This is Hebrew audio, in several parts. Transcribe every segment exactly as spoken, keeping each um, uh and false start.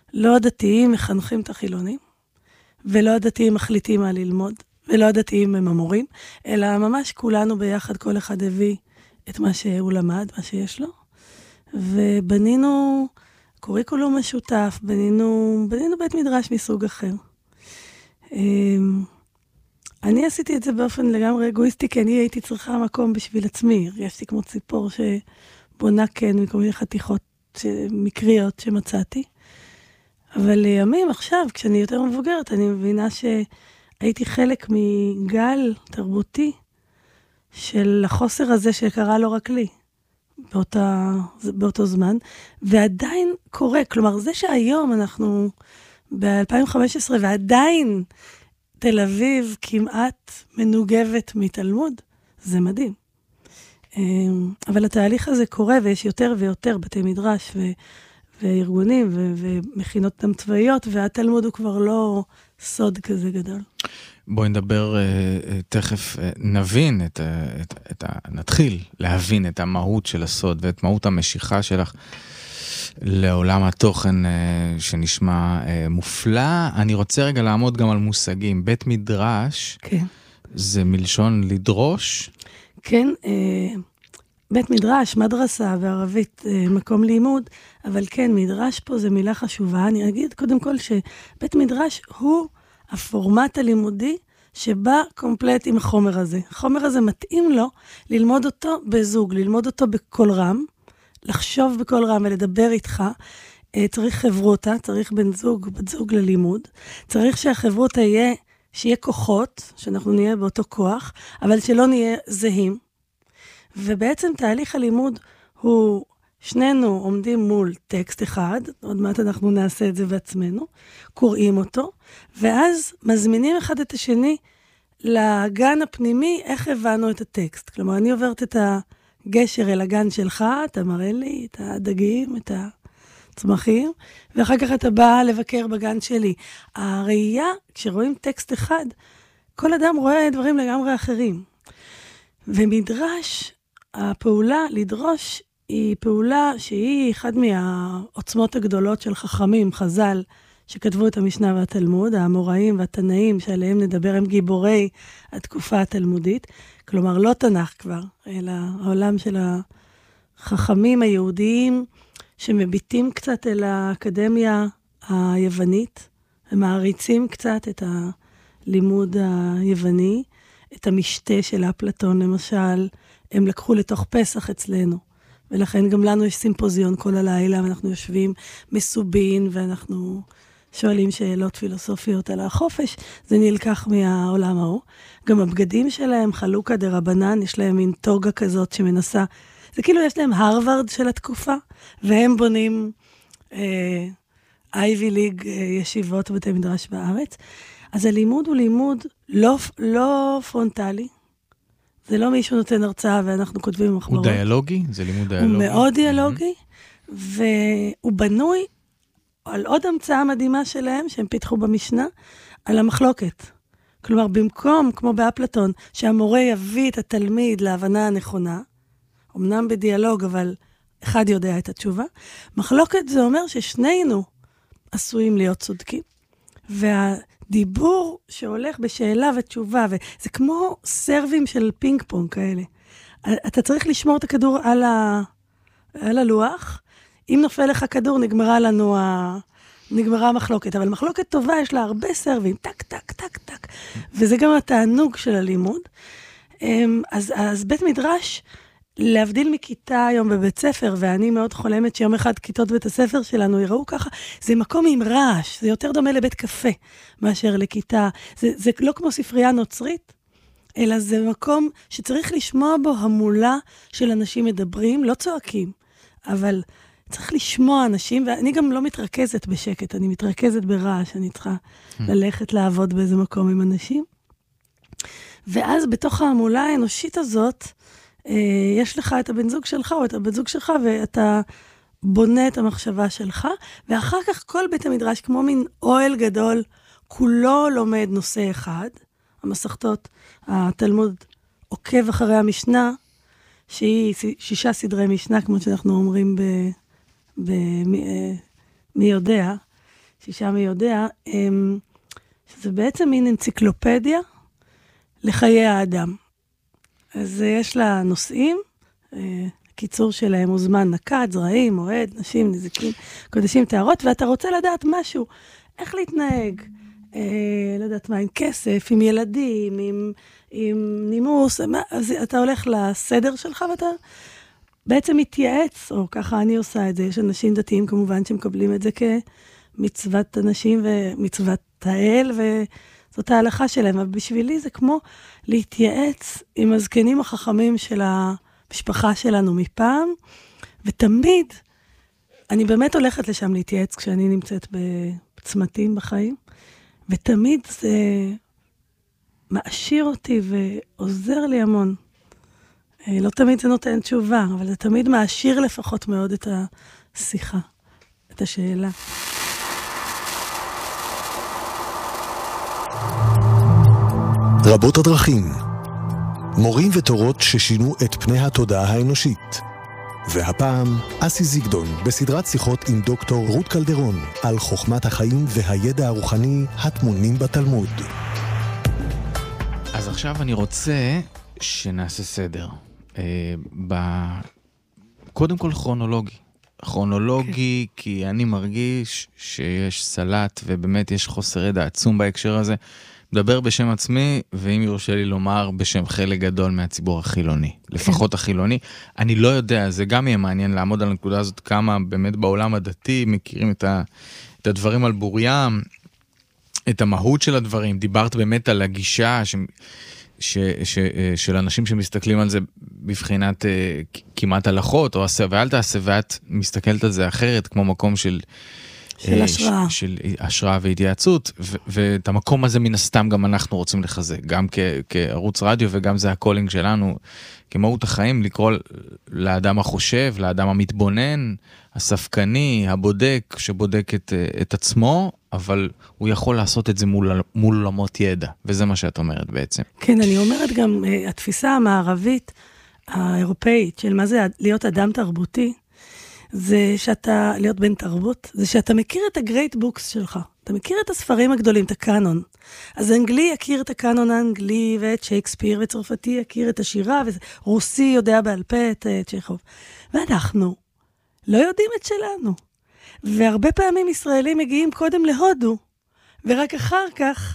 לא הדתיים מחנכים את החילונים, ולא הדתיים מחליטים מה ללמוד, ולא הדתיים הם המורים, אלא ממש כולנו ביחד, כל אחד הביא את מה שהוא למד, מה שיש לו, ובנינו קוריקולום משותף, בנינו, בנינו בית מדרש מסוג אחר. אני עשיתי את זה באופן לגמרי אגואיסטי, כי אני הייתי צריכה מקום בשביל עצמי. הרגשתי כמו ציפור שבונה כן מכל מיני חתיכות מקריות שמצאתי. אבל לימים עכשיו, כשאני יותר מבוגרת, אני מבינה שהייתי חלק מגל תרבותי של החוסר הזה שקרה לא רק לי באותה, באותו זמן, ועדיין קורה. כלומר, זה שהיום אנחנו ב-אלפיים וחמש עשרה ועדיין תל אביב כמעט מנוגבת מתלמוד, זה מדהים. אבל התהליך הזה קורה, ויש יותר ויותר בתי מדרש ו... וארגונים ו... ומכינות דם צבאיות, והתלמוד הוא כבר לא סוד כזה גדול. בואי נדבר, תכף נבין, את, את, את, נתחיל להבין את המהות של הסוד, ואת מהות המשיכה שלך לעולם התוכן שנשמע מופלא. אני רוצה רגע לעמוד גם על מושגים. בית מדרש, כן. זה מלשון לדרוש? כן, בית מדרש, מדרסה בערבית, מקום לימוד, אבל כן, מדרש פה זה מילה חשובה. אני אגיד קודם כל שבית מדרש הוא הפורמט הלימודי שבא קומפלט עם החומר הזה. החומר הזה מתאים לו ללמוד אותו בזוג, ללמוד אותו בכל רם, לחשוב בכל רם ולדבר איתך. צריך חברותה, צריך בן זוג, בת זוג ללימוד. צריך שהחברותה יהיה, שיהיה כוחות, שאנחנו נהיה באותו כוח, אבל שלא נהיה זהים. ובעצם תהליך הלימוד הוא, שנינו עומדים מול טקסט אחד, עוד מעט אנחנו נעשה את זה בעצמנו, קוראים אותו, ואז מזמינים אחד את השני לגן הפנימי, איך הבנו את הטקסט. כלומר, אני עוברת את הגשר אל הגן שלך, אתה מראה לי את הדגים, את הצמחים, ואחר כך אתה בא לבקר בגן שלי. הראייה, כשרואים טקסט אחד, כל אדם רואה דברים לגמרי אחרים. ומדרש, הפעולה לדרוש, היא פעולה שהיא אחד מהעוצמות הגדולות של חכמים, חז"ל, שכתבו את המשנה והתלמוד, האמוראים והתנאים שעליהם נדבר הם גיבורי התקופה התלמודית, כלומר לא תנ"ך כבר, אלא העולם של החכמים היהודיים, שמביטים קצת אל האקדמיה היוונית, ומעריצים קצת את הלימוד היווני, את המשתה של אפלטון למשל, הם לקחו לתוך פסח אצלנו, ולכן גם לנו יש סימפוזיון כל הלילה, ואנחנו יושבים מסובין, ואנחנו שואלים שאלות פילוסופיות על החופש, זה נלקח מהעולם ההוא. גם הבגדים שלהם, חלוקה דרבנן, יש להם מין טוגה כזאת שמנסה, זה כאילו יש להם הרווארד של התקופה, והם בונים אייבי ליג ישיבות בתי מדרש בארץ. אז הלימוד הוא לימוד לא, לא פרונטלי, זה לא מישהו נותן הרצאה ואנחנו כותבים מחברות. הוא דיאלוגי? זה לימוד דיאלוגי? הוא מאוד דיאלוגי, mm-hmm. והוא בנוי על עוד המצאה מדהימה שלהם, שהם פיתחו במשנה, על המחלוקת. כלומר, במקום, כמו באפלטון, שהמורה יביא את התלמיד להבנה הנכונה, אמנם בדיאלוג, אבל אחד יודע את התשובה, מחלוקת זה אומר ששנינו עשויים להיות צודקים, והדיבור שהולך בשאלה ותשובה, וזה כמו סרבים של פינג פונג כאלה. אתה צריך לשמור את הכדור על, ה... על הלוח, אם נופל לך כדור, נגמרה לנו ה... נגמרה המחלוקת, אבל מחלוקת טובה יש לה הרבה סרבים, טק, טק, טק, טק, וזה גם התענוג של הלימוד. אז, אז בית מדרש, להבדיל מכיתה היום בבית ספר, ואני מאוד חולמת שיום אחד כיתות בית הספר שלנו יראו ככה, זה מקום עם רעש, זה יותר דומה לבית קפה מאשר לכיתה, זה, זה לא כמו ספרייה נוצרית, אלא זה מקום שצריך לשמוע בו המולה של אנשים מדברים, לא צועקים, אבל צריך לשמוע אנשים, ואני גם לא מתרכזת בשקט, אני מתרכזת ברעש, אני צריכה ללכת לעבוד באיזה מקום עם אנשים. ואז בתוך המולה האנושית הזאת, יש לך את הבן זוג שלך או את הבן זוג שלך, ואתה בונה את המחשבה שלך, ואחר כך כל בית המדרש, כמו מין אוהל גדול, כולו לומד נושא אחד, המסכתות, התלמוד עוקב אחרי המשנה, שהיא שישה סדרי משנה, כמו שאנחנו אומרים ב... במי מי יודע, שישה מי יודע, שזה בעצם מין אנציקלופדיה לחיי האדם. אז יש לה נושאים, קיצור שלהם הוא זמן נקת, זרעים, מועד, נשים, נזיקים, קודשים, תארות, ואתה רוצה לדעת משהו, איך להתנהג, אה, לדעת מה, עם כסף, עם ילדים, עם, עם נימוס, מה, אז אתה הולך לסדר שלך ואתה בעצם מתייעץ, או ככה אני עושה את זה, יש אנשים דתיים כמובן שמקבלים את זה כמצוות אנשים ומצוות האל, וזאת ההלכה שלהם, אבל בשבילי זה כמו להתייעץ עם הזקנים החכמים של המשפחה שלנו מפעם, ותמיד אני באמת הולכת לשם להתייעץ כשאני נמצאת בצמתים בחיים, ותמיד זה מעשיר אותי ועוזר לי המון. לא תמיד זה נותן תשובה, אבל זה תמיד מעשיר לפחות מאוד את השיחה, את השאלה. רבות הדרכים, מורים ותורות ששינו את פני התודעה האנושית. והפעם, אסי זיגדון, בסדרת שיחות עם דוקטור רות קלדרון, על חוכמת החיים והידע הרוחני הטמונים בתלמוד. אז עכשיו אני רוצה שנעשה סדר. אה, ב... קודם כל כרונולוגי. כרונולוגי, okay. כי אני מרגיש שיש סלט, ובאמת יש חוסר ידע עצום בהקשר הזה. מדבר בשם עצמי, ואם יורשה לי לומר, בשם חלק גדול מהציבור החילוני. Okay. לפחות החילוני. אני לא יודע, זה גם יהיה מעניין לעמוד על הנקודה הזאת, כמה באמת בעולם הדתי מכירים את, ה... את הדברים על בוריים, את המהות של הדברים. דיברת באמת על הגישה ש... ש... ש... של אנשים שמסתכלים על זה בבחינת uh, כמעט הלכות, או עשה ואל תעשה, ואת מסתכלת על זה אחרת, כמו מקום של... של השראה. של השראה והתייעצות, ו- ואת המקום הזה מן הסתם גם אנחנו רוצים לחזק, גם כ- כערוץ רדיו, וגם זה הקולינג שלנו, כמהות החיים, לקרוא לאדם החושב, לאדם המתבונן, הספקני, הבודק, שבודק את, את עצמו, אבל הוא יכול לעשות את זה מול, מול עולמות ידע, וזה מה שאת אומרת בעצם. כן, אני אומרת גם, התפיסה המערבית, האירופאית, של מה זה להיות אדם תרבותי, זה שאתה, להיות בן תרבות, זה שאתה מכיר את הגרייט בוקס שלך. אתה מכיר את הספרים הגדולים, את הקאנון. אז אנגלי יכיר את הקאנון האנגלי, ואת שייקספיר, וצרפתי יכיר את השירה, ורוסי יודע בעל פה את צ'כוב. ואנחנו לא יודעים את שלנו. והרבה פעמים ישראלים מגיעים קודם להודו, ורק אחר כך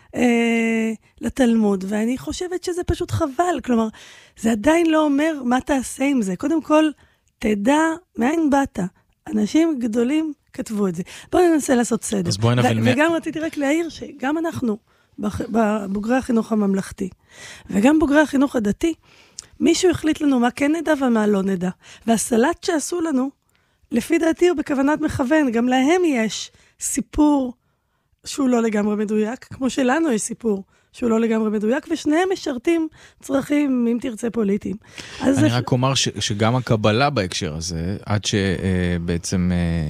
אה, לתלמוד. ואני חושבת שזה פשוט חבל. כלומר, זה עדיין לא אומר מה תעשה עם זה. קודם כל, תדע מאין באת. אנשים גדולים כתבו את זה. בואו ננסה לעשות סדר. אז בואי נבין... ו- וגם רציתי רק להעיר שגם אנחנו, בבוגרי החינוך הממלכתי, וגם בוגרי החינוך הדתי, מישהו החליט לנו מה כן נדע ומה לא נדע. והסלט שעשו לנו, לפי דעתי הוא בכוונת מכוון, גם להם יש סיפור שהוא לא לגמרי מדויק, כמו שלנו יש סיפור שהוא לא לגמרי מדויק, ושניהם משרתים צרכים, אם תרצה, פוליטיים. אני רק אומר ש, שגם הקבלה בהקשר הזה, עד שבעצם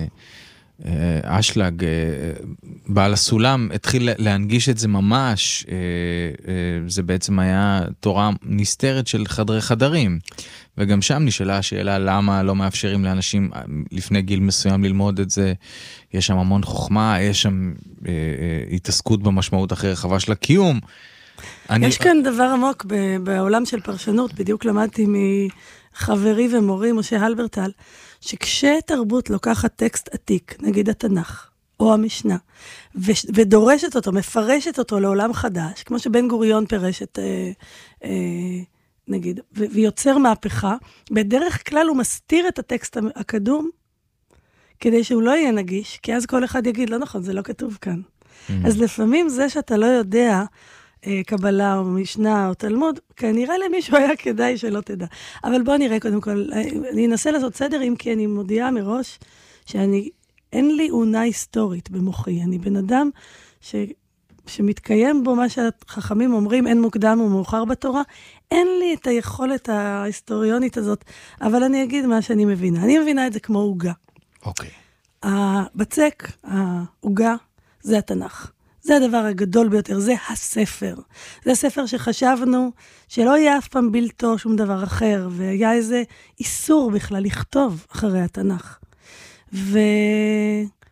אשלג, בעל הסולם, התחיל להנגיש את זה ממש, זה בעצם היה תורה נסתרת של חדרי חדרים, וגם שם נשאלה השאלה למה לא מאפשרים לאנשים לפני גיל מסוים ללמוד את זה, יש שם המון חוכמה, יש שם אה, אה, התעסקות במשמעות הכי רחבה של הקיום. אני... יש כאן דבר עמוק ב- בעולם של פרשנות, בדיוק למדתי מחברי ומורי משה הלברטל, שכשתרבות לוקחת טקסט עתיק, נגיד התנ"ך, או המשנה, ו- ודורשת אותו, מפרשת אותו לעולם חדש, כמו שבן גוריון פירש את... אה, אה, נגיד, ו- ויוצר מהפכה, בדרך כלל הוא מסתיר את הטקסט הקדום, כדי שהוא לא יהיה נגיש, כי אז כל אחד יגיד, לא נכון, זה לא כתוב כאן. Mm-hmm. אז לפעמים זה שאתה לא יודע, אה, קבלה או משנה או תלמוד, כנראה למישהו היה כדאי שלא תדע. אבל בוא נראה קודם כל, אני אנסה לעשות סדר, אם כי אני מודיעה מראש, שאני, אין לי עונה היסטורית במוחי, אני בן אדם ש... שמתקיים בו מה שהחכמים אומרים, אין מוקדם ומאוחר בתורה, אין לי את היכולת ההיסטוריונית הזאת, אבל אני אגיד מה שאני מבינה. אני מבינה את זה כמו עוגה. אוקיי. הבצק, העוגה, זה התנ"ך. זה הדבר הגדול ביותר, זה הספר. זה הספר שחשבנו שלא יהיה אף פעם בלתו שום דבר אחר, והיה איזה איסור בכלל לכתוב אחרי התנ"ך. ו...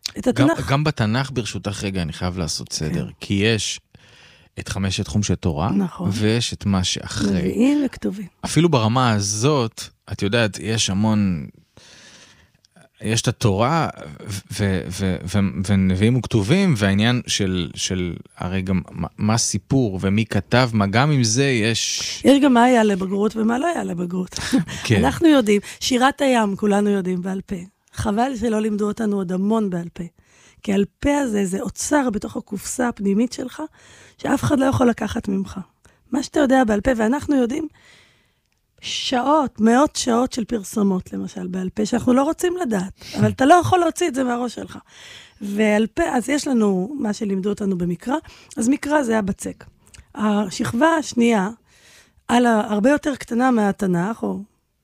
את התנ"ך. גם, גם בתנ"ך ברשותך רגע, אני חייב לעשות סדר, כן. כי יש את חמשת חומשי תורה, נכון. ויש את מה שאחרי. נביאים וכתובים. אפילו ברמה הזאת, את יודעת, יש המון, יש את התורה, ונביאים וכתובים, והעניין של, של הרי גם מה סיפור, ומי כתב, מה גם עם זה יש... יש גם מה היה לבגרות ומה לא היה לבגרות. כן. אנחנו יודעים, שירת הים, כולנו יודעים בעל פה. חבל שלא לימדו אותנו עוד המון בעל פה. כי על פה הזה, זה אוצר בתוך הקופסה הפנימית שלך, שאף אחד לא יכול לקחת ממך. מה שאתה יודע בעל פה, ואנחנו יודעים שעות, מאות שעות של פרסומות, למשל, בעל פה, שאנחנו לא רוצים לדעת, אבל אתה לא יכול להוציא את זה מהראש שלך. ועל פה, אז יש לנו מה שלימדו אותנו במקרא, אז מקרא זה הבצק. השכבה השנייה, על הרבה יותר קטנה מהתנ"ך, או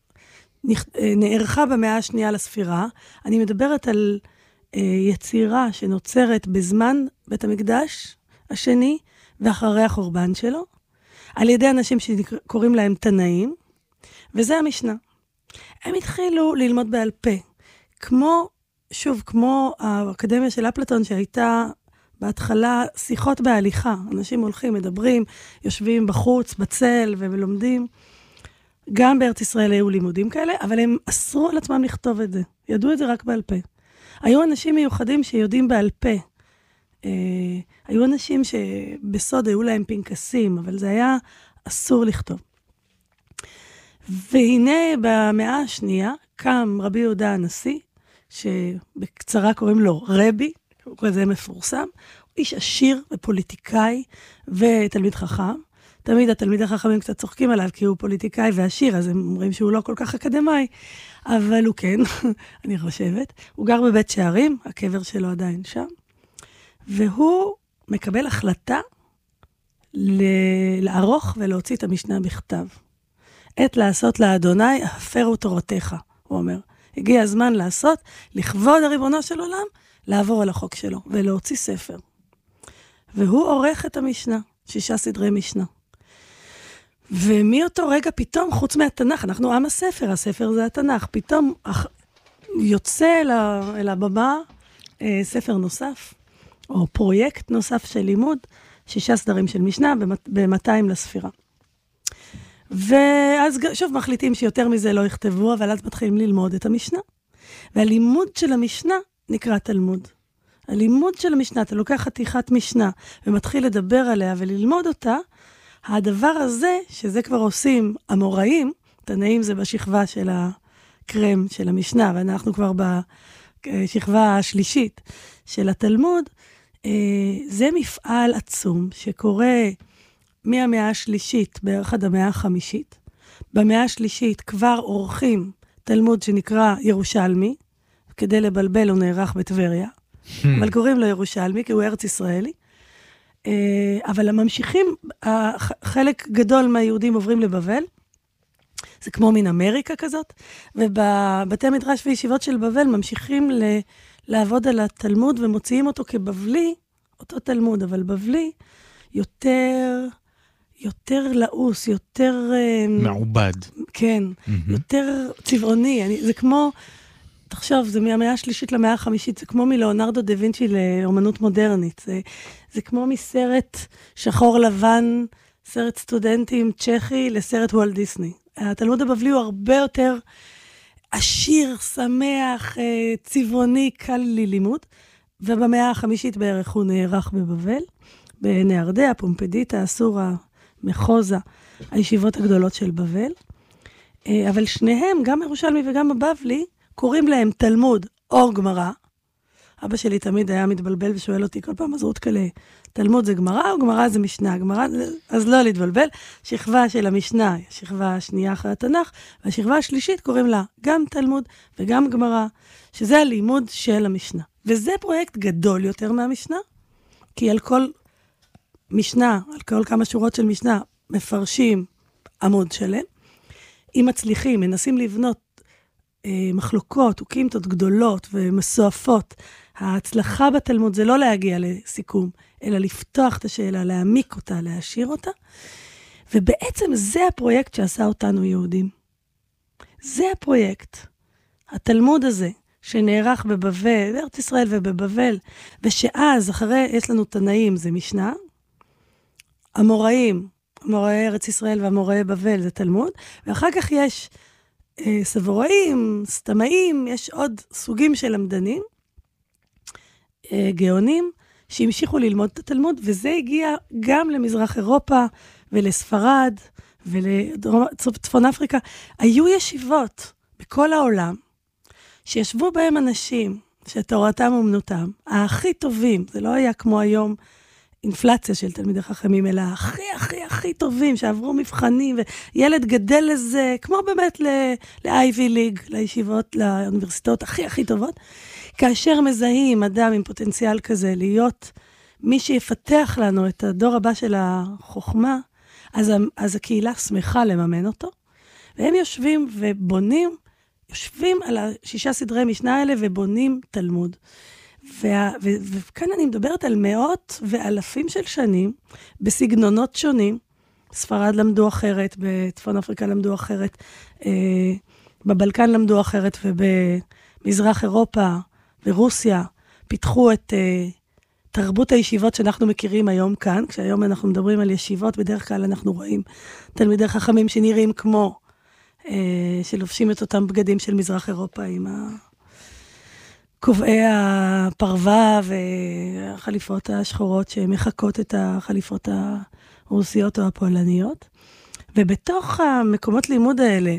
נערכה במאה השנייה לספירה, אני מדברת על יצירה שנוצרת בזמן בית המקדש השני, ואחרי החורבן שלו, על ידי אנשים שקוראים להם תנאים, וזה המשנה. הם התחילו ללמוד בעל פה, כמו, שוב, כמו האקדמיה של אפלטון, שהייתה בהתחלה שיחות בהליכה, אנשים הולכים, מדברים, יושבים בחוץ, בצל, ולומדים. גם בארץ ישראל היו לימודים כאלה, אבל הם אסרו על עצמם לכתוב את זה. ידעו את זה רק בעל פה. היו אנשים מיוחדים שיודעים בעל פה. אה, היו אנשים שבסוד היו להם פנקסים, אבל זה היה אסור לכתוב. והנה במאה השנייה קם רבי יהודה הנשיא, שבקצרה קוראים לו רבי, הוא כזה מפורסם, הוא איש עשיר ופוליטיקאי ותלמיד חכם. תמיד התלמיד החכמים קצת צוחקים עליו, כי הוא פוליטיקאי ועשיר, אז הם אומרים שהוא לא כל כך אקדמאי, אבל הוא כן, אני חושבת. הוא גר בבית שערים, הקבר שלו עדיין שם, והוא מקבל החלטה לערוך ולהוציא את המשנה בכתב. עת לעשות לאדוני, הפרו תורתך, הוא אומר. הגיע הזמן לעשות, לכבוד הריבונו של עולם, לעבור על החוק שלו, ולהוציא ספר. והוא עורך את המשנה, שישה סדרי משנה. ומאותו רגע פתאום, חוץ מהתנ"ך, אנחנו עם הספר, הספר זה התנ"ך, פתאום יוצא אל, אל הבמה ספר נוסף, או פרויקט נוסף של לימוד, שישה סדרים של משנה, ב-מאתיים לספירה. ואז שוב מחליטים שיותר מזה לא יכתבו, אבל אז מתחילים ללמוד את המשנה. והלימוד של המשנה נקרא תלמוד. הלימוד של המשנה, אתה לוקח חתיכת משנה, ומתחיל לדבר עליה וללמוד אותה, הדבר הזה, שזה כבר עושים אמוראים, תנאים זה בשכבה של הקרם של המשנה, ואנחנו כבר בשכבה השלישית של התלמוד, זה מפעל עצום שקורה מהמאה השלישית בערך עד המאה החמישית. במאה השלישית כבר עורכים תלמוד שנקרא ירושלמי, כדי לבלבל הוא נערך בטבריה, אבל קוראים לו ירושלמי כי הוא ארץ ישראלי. אבל הממשיכים, חלק גדול מהיהודים עוברים לבבל, זה כמו מן אמריקה כזאת, ובבתי מדרש וישיבות של בבל ממשיכים ל- לעבוד על התלמוד ומוציאים אותו כבבלי, אותו תלמוד, אבל בבלי יותר, יותר לעוס, יותר... מעובד. כן, mm-hmm. יותר צבעוני, אני, זה כמו... תחשוב, זה מהמאה השלישית למאה החמישית, זה כמו מלאונרדו דה וינצ'י לאומנות מודרנית. זה, זה כמו מסרט שחור לבן, סרט סטודנטים צ'כי, לסרט וולט דיסני. התלמוד הבבלי הוא הרבה יותר עשיר, שמח, צבעוני, קל ללימוד, ובמאה החמישית בערך הוא נערך בבבל, בנהרדע, פומפדיטה, אסורה, מחוזה, הישיבות הגדולות של בבל. אבל שניהם, גם ירושלמי וגם הבבלי, קוראים להם תלמוד או גמרא. אבא שלי תמיד היה מתבלבל ושואל אותי כל פעם, אז רות כאלה, תלמוד זה גמרא או גמרא זה משנה? גמרא, אז לא להתבלבל. שכבה של המשנה, השכבה השנייה אחרי התנ"ך, והשכבה השלישית קוראים לה גם תלמוד וגם גמרא, שזה הלימוד של המשנה. וזה פרויקט גדול יותר מהמשנה, כי על כל משנה, על כל כמה שורות של משנה, מפרשים עמוד שלם. אם מצליחים, מנסים לבנות מחלוקות, וקימתות גדולות ומסועפות. ההצלחה בתלמוד זה לא להגיע לסיכום, אלא לפתוח את השאלה, להעמיק אותה, להשאיר אותה. ובעצם זה הפרויקט שעשה אותנו יהודים. זה הפרויקט. התלמוד הזה, שנערך בבבל, בארץ ישראל ובבבל, ושאז, אחרי, יש לנו תנאים, זה משנה, המוראים, מוראי ארץ ישראל והמוראי בבל, זה תלמוד, ואחר כך יש אה, סבוראים, סתמאים, יש עוד סוגים של למדנים, אה, גאונים, שהמשיכו ללמוד את התלמוד, וזה הגיע גם למזרח אירופה, ולספרד, ולצפון אפריקה. היו ישיבות בכל העולם, שישבו בהם אנשים, שתורתם אומנותם, הכי טובים, זה לא היה כמו היום, אינפלציה של תלמידי חכמים, אלא הכי, הכי, הכי טובים, שעברו מבחנים, וילד גדל לזה, כמו באמת ל-איי וי ליג, לישיבות, לאוניברסיטאות הכי, הכי טובות, כאשר מזהים אדם עם פוטנציאל כזה, להיות מי שיפתח לנו את הדור הבא של החוכמה, אז, אז הקהילה שמחה לממן אותו, והם יושבים ובונים, יושבים על השישה סדרי משנה האלה, ובונים תלמוד. וה, ו, וכאן אני מדברת על מאות ואלפים של שנים, בסגנונות שונים, ספרד למדו אחרת, בצפון אפריקה למדו אחרת, אה, בבלקן למדו אחרת, ובמזרח אירופה ורוסיה, פיתחו את אה, תרבות הישיבות שאנחנו מכירים היום כאן, כשהיום אנחנו מדברים על ישיבות, בדרך כלל אנחנו רואים תלמידי חכמים שנראים כמו, אה, שלובשים את אותם בגדים של מזרח אירופה עם ה... קובעי הפרווה והחליפות השחורות שמחכות את החליפות הרוסיות או הפולניות. ובתוך המקומות לימוד האלה,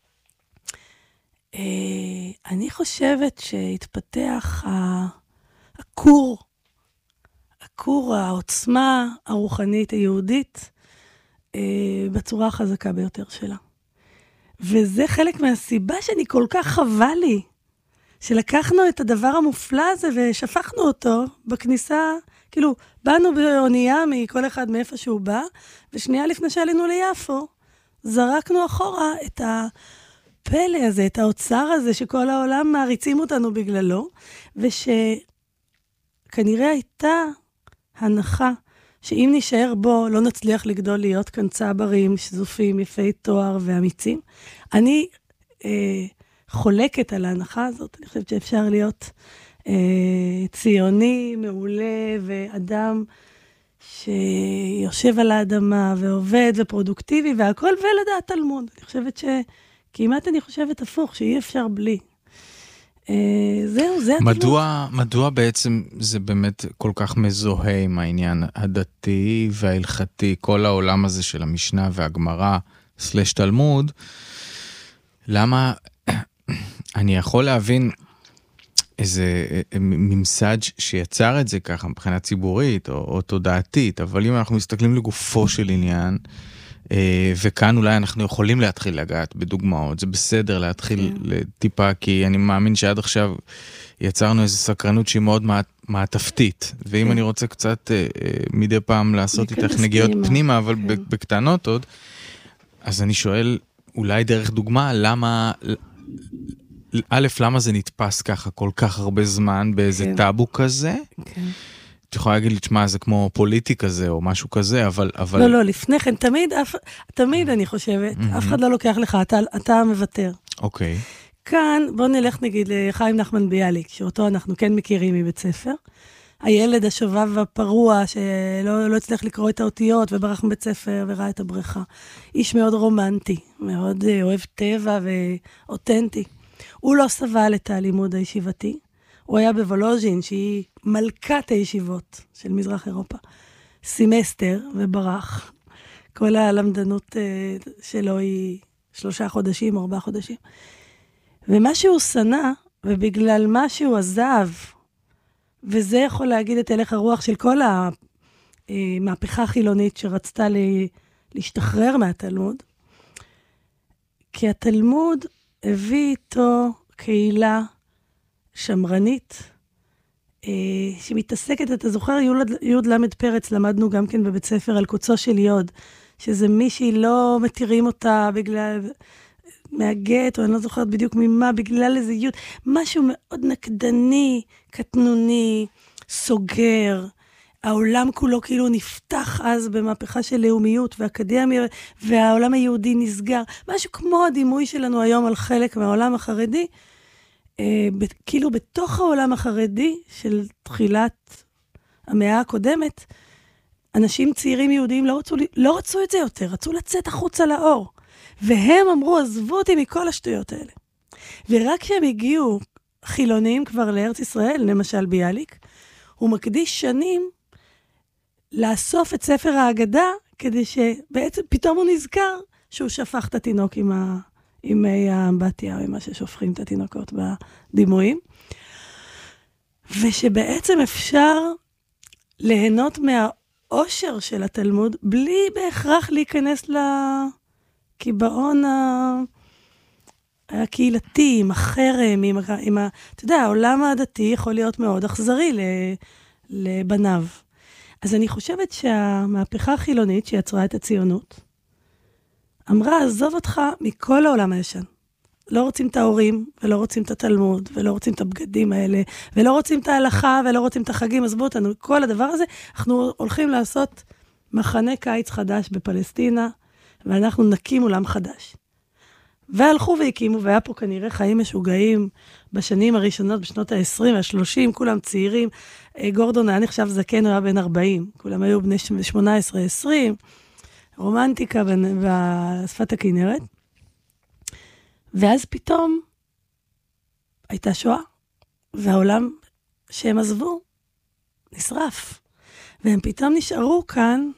אני חושבת שהתפתח הכור, הכור, העוצמה הרוחנית היהודית, בצורה החזקה ביותר שלה. וזה חלק מהסיבה שאני כל כך חווה לי, שלקחנו את הדבר המופלא הזה ושפכנו אותו בכניסה, כאילו, באנו באונייה מכל אחד מאיפה שהוא בא, ושנייה לפני שעלינו ליפו, זרקנו אחורה את הפלא הזה, את האוצר הזה, שכל העולם מעריצים אותנו בגללו, ושכנראה הייתה הנחה, שאם נשאר בו, לא נצליח לגדול להיות כאן צברים, שזופים, יפי תואר ואמיצים. אני... אה, חולקת על ההנחה הזאת, אני חושבת שאפשר להיות אה, ציוני, מעולה, ואדם שיושב על האדמה, ועובד ופרודוקטיבי, והכל ולדעת תלמוד. אני חושבת שכמעט אני חושבת הפוך, שאי אפשר בלי. אה, זהו, זה התלמוד. מדוע, מדוע בעצם זה באמת כל כך מזוהה עם העניין הדתי וההלכתי, כל העולם הזה של המשנה והגמרא, סלש תלמוד, למה... אני יכול להבין איזה ממסד שיצר את זה ככה מבחינה ציבורית או, או תודעתית, אבל אם אנחנו מסתכלים לגופו של עניין, אה, וכאן אולי אנחנו יכולים להתחיל לגעת בדוגמאות, זה בסדר להתחיל כן. לטיפה, כי אני מאמין שעד עכשיו יצרנו איזו סקרנות שהיא מאוד מעטפתית, ואם כן. אני רוצה קצת אה, מדי פעם לעשות איתך נגיעות פנימה, אבל כן. בקטנות עוד, אז אני שואל אולי דרך דוגמה, למה... א', למה זה נתפס ככה כל כך הרבה זמן באיזה כן. טאבו כזה? כן. את יכולה להגיד לי, תשמע, זה כמו פוליטי כזה או משהו כזה, אבל... אבל... לא, לא, לפני כן, תמיד, אף, תמיד אני חושבת, mm-hmm. אף אחד לא לוקח לך, אתה, אתה מוותר. אוקיי. Okay. כאן, בוא נלך נגיד לחיים נחמן ביאליק, שאותו אנחנו כן מכירים מבית ספר. הילד השובב והפרוע, שלא לא הצליח לקרוא את האותיות, וברח מבית ספר וראה את הבריכה. איש מאוד רומנטי, מאוד אוהב טבע ואותנטי. הוא לא סבל את הלימוד הישיבתי. הוא היה בוולוז'ין, שהיא מלכת הישיבות של מזרח אירופה. סמסטר וברח. כל הלמדנות שלו היא שלושה חודשים, ארבעה חודשים. ומה שהוא שנא, ובגלל מה שהוא עזב, וזה יכול להגיד את הלך הרוח של כל המהפכה החילונית שרצתה להשתחרר מהתלמוד, כי התלמוד הביא איתו קהילה שמרנית, שמתעסקת, אתה זוכר, יוד למד פרץ, למדנו גם כן בבית ספר על קוצו של יוד, שזה מישהי לא מתירים אותה בגלל... מהגט, או אני לא זוכרת בדיוק ממה, בגלל איזה יוד, משהו מאוד נקדני, קטנוני, סוגר, העולם כולו כאילו נפתח אז במהפכה של לאומיות ואקדמיה, והעולם היהודי נסגר, משהו כמו הדימוי שלנו היום על חלק מהעולם החרדי, אה, ב, כאילו בתוך העולם החרדי של תחילת המאה הקודמת, אנשים צעירים יהודים לא רצו, לא רצו את זה יותר, רצו לצאת החוצה לאור. והם אמרו, עזבו אותי מכל השטויות האלה. ורק כשהם הגיעו חילונים כבר לארץ ישראל, למשל ביאליק, הוא מקדיש שנים לאסוף את ספר ההגדה, כדי שבעצם פתאום הוא נזכר שהוא שפך את התינוק עם, ה... עם מי האמבטיה, או עם מה ששופכים את התינוקות בדימויים. ושבעצם אפשר ליהנות מהאושר של התלמוד, בלי בהכרח להיכנס לקיבעון ה... הקהילתי, עם החרם, עם, עם ה... אתה יודע, העולם הדתי יכול להיות מאוד אכזרי לבניו. אז אני חושבת שהמהפכה החילונית שיצרה את הציונות, אמרה, עזוב אותך מכל העולם הישן. לא רוצים את ההורים, ולא רוצים את התלמוד, ולא רוצים את הבגדים האלה, ולא רוצים את ההלכה, ולא רוצים את החגים, עזבו אותנו. כל הדבר הזה, אנחנו הולכים לעשות מחנה קיץ חדש בפלסטינה, ואנחנו נקים עולם חדש. והלכו והקימו, והיה פה כנראה חיים משוגעים בשנים הראשונות, בשנות ה-עשרים וה-שלושים, כולם צעירים. גורדון היה נחשב זקן, הוא היה בן ארבעים, כולם היו בני שמונה עשרה עשרים, רומנטיקה בשפת הכנרת. ואז פתאום הייתה שואה, והעולם שהם עזבו נשרף. והם פתאום נשארו כאן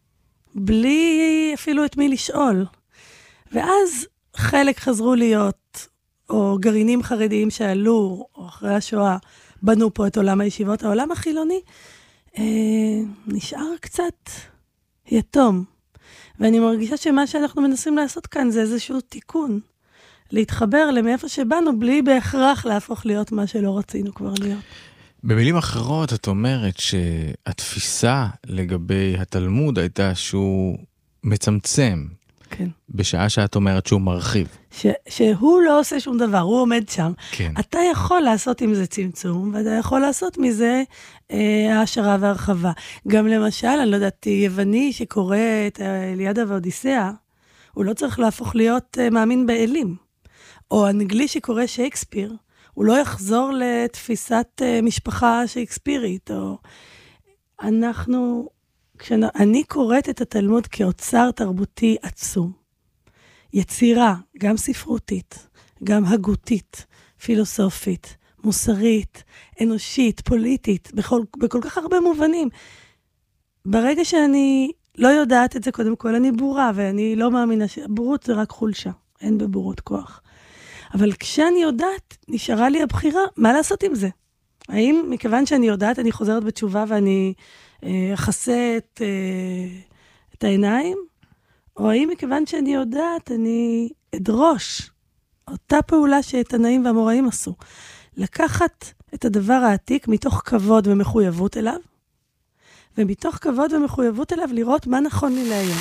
בלי אפילו את מי לשאול. ואז חלק חזרו להיות, או גרעינים חרדיים שעלו, או אחרי השואה, בנו פה את עולם הישיבות. העולם החילוני אה, נשאר קצת יתום. ואני מרגישה שמה שאנחנו מנסים לעשות כאן זה איזשהו תיקון. להתחבר למאיפה שבאנו, בלי בהכרח להפוך להיות מה שלא רצינו כבר להיות. במילים אחרות, את אומרת שהתפיסה לגבי התלמוד הייתה שהוא מצמצם. כן. בשעה שאת אומרת שהוא מרחיב. ש, שהוא לא עושה שום דבר, הוא עומד שם. כן. אתה יכול לעשות עם זה צמצום, ואתה יכול לעשות מזה אה, העשרה והרחבה. גם למשל, אני לא יודעת, יווני שקורא את אליאדה ואודיסאה, הוא לא צריך להפוך להיות אה, מאמין באלים. או אנגלי שקורא שייקספיר, הוא לא יחזור לתפיסת אה, משפחה שייקספירית. או... אנחנו... כשאני קוראת את התלמוד כאוצר תרבותי עצום, יצירה, גם ספרותית, גם הגותית, פילוסופית, מוסרית, אנושית, פוליטית, בכל, בכל כך הרבה מובנים. ברגע שאני לא יודעת את זה, קודם כל אני בורה, ואני לא מאמינה שבורות זה רק חולשה, אין בבורות כוח. אבל כשאני יודעת, נשארה לי הבחירה, מה לעשות עם זה? האם מכיוון שאני יודעת, אני חוזרת בתשובה ואני אחסה את, את העיניים, או האם מכיוון שאני יודעת, אני אדרוש אותה פעולה שהתנאים והמוראים עשו. לקחת את הדבר העתיק מתוך כבוד ומחויבות אליו, ומתוך כבוד ומחויבות אליו לראות מה נכון לי להיום.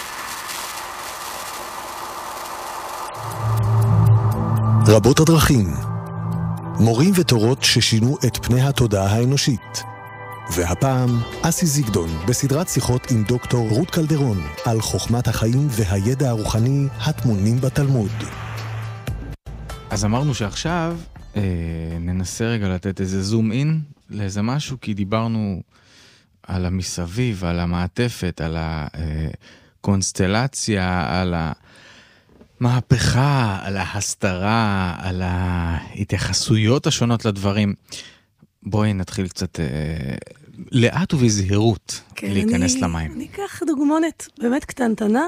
רבות הדרכים, מורים ותורות ששינו את פני התודעה האנושית. והפעם, אסי זיגדון, בסדרת שיחות עם דוקטור רות קלדרון, על חוכמת החיים והידע הרוחני הטמונים בתלמוד. אז אמרנו שעכשיו אה, ננסה רגע לתת איזה זום אין לאיזה משהו, כי דיברנו על המסביב, על המעטפת, על הקונסטלציה, על המהפכה, על ההסתרה, על ההתייחסויות השונות לדברים. בואי נתחיל קצת אה, לאט ובזהירות כן, להיכנס אני, למים. אני אקח דוגמונת באמת קטנטנה,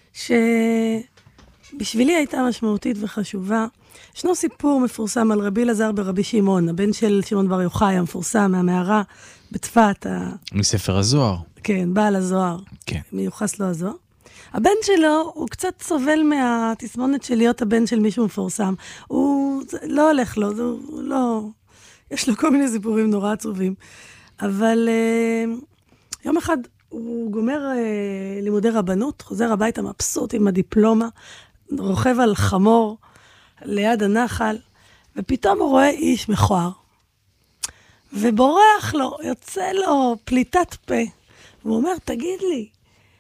שבשבילי הייתה משמעותית וחשובה. ישנו סיפור מפורסם על רבי אלעזר ברבי שמעון, הבן של שמעון בר יוחאי, המפורסם מהמערה בצפת. ה... מספר הזוהר. כן, בעל הזוהר. כן. מיוחס לו הזוהר. הבן שלו, הוא קצת סובל מהתסמונת של להיות הבן של מישהו מפורסם. הוא לא הולך לו, הוא לא... יש לו כל מיני סיפורים נורא עצובים. אבל uh, יום אחד הוא גומר uh, לימודי רבנות, חוזר הביתה מבסוט עם הדיפלומה, רוכב על חמור ליד הנחל, ופתאום הוא רואה איש מכוער. ובורח לו, יוצא לו פליטת פה. והוא אומר, תגיד לי,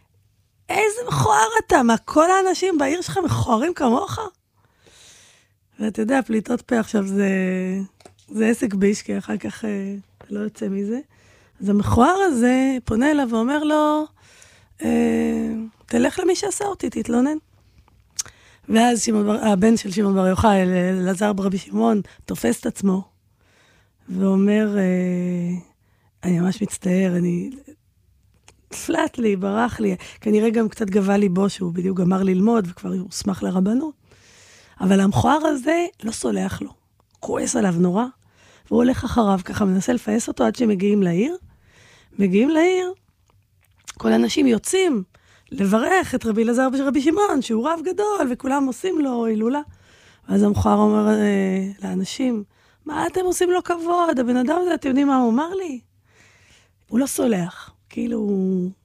איזה מכוער אתה? מה, כל האנשים בעיר שלך מכוערים כמוך? ואתה יודע, פליטות פה עכשיו זה, זה עסק ביש, כי אחר כך אה, לא יוצא מזה. אז המכוער הזה פונה אליו ואומר לו, אה, תלך למי שעשה אותי, תתלונן. ואז שמעון בר, הבן של שמעון בר יוחאי, אלעזר ברבי שמעון, תופס את עצמו, ואומר, אה, אני ממש מצטער, אני... פלט לי, ברח לי, כנראה גם קצת גבה ליבו שהוא בדיוק גמר ללמוד, וכבר הוא הוסמך לרבנות. אבל המכוער הזה לא סולח לו, כועס עליו נורא, והוא הולך אחריו, ככה מנסה לפייס אותו עד שמגיעים לעיר. מגיעים לעיר, כל האנשים יוצאים לברך את רבי אלעזר ברבי שמעון, שהוא רב גדול, וכולם עושים לו הילולה. ואז המכוער אומר אה, לאנשים, מה אתם עושים לו כבוד? הבן אדם הזה, אתם יודעים מה הוא אמר לי? הוא לא סולח, כאילו...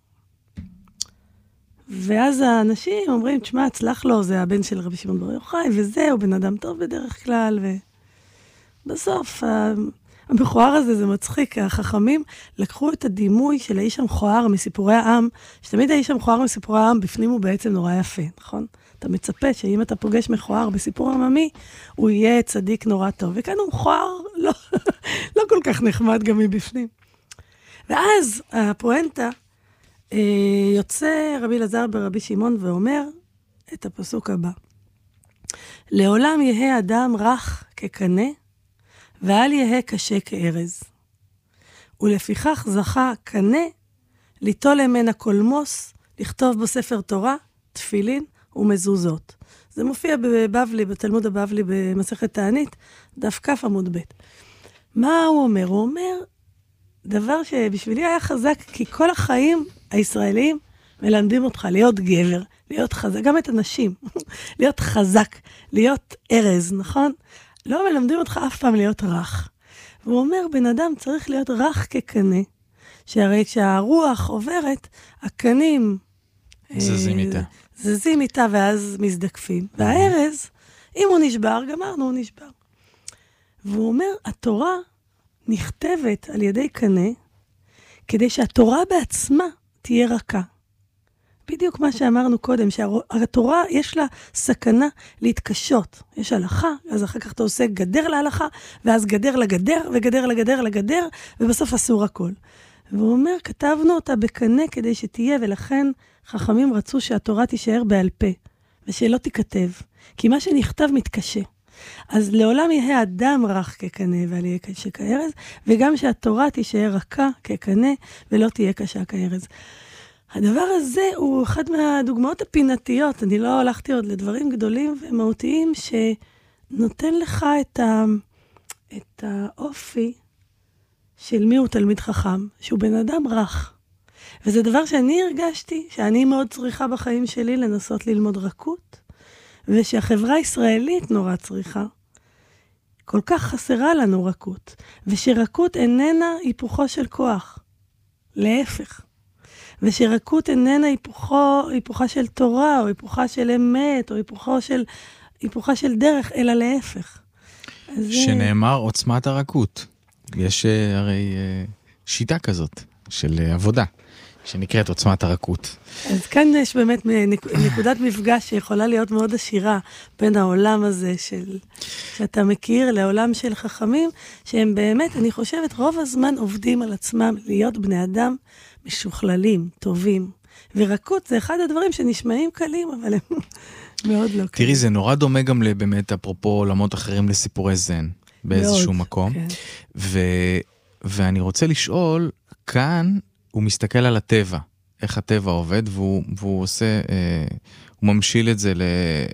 ואז האנשים אומרים, תשמע, הצלח לו, זה הבן של רבי שמעון בר יוחאי, וזהו, בן אדם טוב בדרך כלל, ובסוף, המכוער הזה, זה מצחיק, החכמים לקחו את הדימוי של האיש המכוער מסיפורי העם, שתמיד האיש המכוער מסיפורי העם, בפנים הוא בעצם נורא יפה, נכון? אתה מצפה שאם אתה פוגש מכוער בסיפור עממי, הוא יהיה צדיק נורא טוב, וכאן הוא מכוער לא, לא כל כך נחמד גם מבפנים. ואז הפואנטה, יוצא רבי אלעזר ברבי שמעון ואומר את הפסוק הבא. לעולם יהא אדם רך כקנה, ואל יהא קשה כארז. ולפיכך זכה קנה, ליטול ממנה קולמוס, לכתוב בו ספר תורה, תפילין ומזוזות. זה מופיע בבבלי, בתלמוד הבבלי במסכת תענית, דף כף עמוד ב'. מה הוא אומר? הוא אומר, דבר שבשבילי היה חזק, כי כל החיים הישראלים מלמדים אותך להיות גבר, להיות חזק, גם את הנשים, להיות חזק, להיות ארז, נכון? לא מלמדים אותך אף פעם להיות רך. והוא אומר, בן אדם צריך להיות רך כקנה, שהרי כשהרוח עוברת, הקנים זזים איתה. זזים איתה ואז מזדקפים. והארז, אם הוא נשבר, גמרנו, הוא נשבר. והוא אומר, התורה נכתבת על ידי קנה, כדי שהתורה בעצמה תהיה רכה. בדיוק מה שאמרנו קודם, שהתורה יש לה סכנה להתקשות. יש הלכה, אז אחר כך אתה עושה גדר להלכה, ואז גדר לגדר, וגדר לגדר לגדר, ובסוף אסור הכל. והוא אומר, כתבנו אותה בקנה כדי שתהיה, ולכן חכמים רצו שהתורה תישאר בעל פה, ושלא תיכתב, כי מה שנכתב מתקשה. אז לעולם יהיה אדם רך כקנה ועל יהיה קשה כארז, וגם שהתורה תישאר רכה כקנה ולא תהיה קשה כארז. הדבר הזה הוא אחד מהדוגמאות הפינתיות, אני לא הלכתי עוד לדברים גדולים ומהותיים, שנותן לך את, ה, את האופי של מי הוא תלמיד חכם, שהוא בן אדם רך. וזה דבר שאני הרגשתי, שאני מאוד צריכה בחיים שלי לנסות ללמוד רכות, ושהחברה הישראלית נורא צריכה, כל כך חסרה לנו רכות, ושרכות איננה היפוכו של כוח, להפך. ושרכות איננה היפוכו, היפוכה של תורה, או היפוכה של אמת, או היפוכו של, היפוכה של דרך, אלא להפך. שנאמר עוצמת הרכות. יש הרי שיטה כזאת של עבודה, שנקראת עוצמת הרכות. אז כאן יש באמת נקודת מפגש שיכולה להיות מאוד עשירה בין העולם הזה של, שאתה מכיר לעולם של חכמים, שהם באמת, אני חושבת, רוב הזמן עובדים על עצמם להיות בני אדם משוכללים, טובים. ורכות זה אחד הדברים שנשמעים קלים, אבל הם מאוד לא קלים. תראי, זה נורא דומה גם באמת, אפרופו עולמות אחרים לסיפורי זן, באיזשהו מקום. כן. ו... ואני רוצה לשאול, כאן הוא מסתכל על הטבע, איך הטבע עובד, והוא, והוא עושה, אה, הוא ממשיל את זה ל,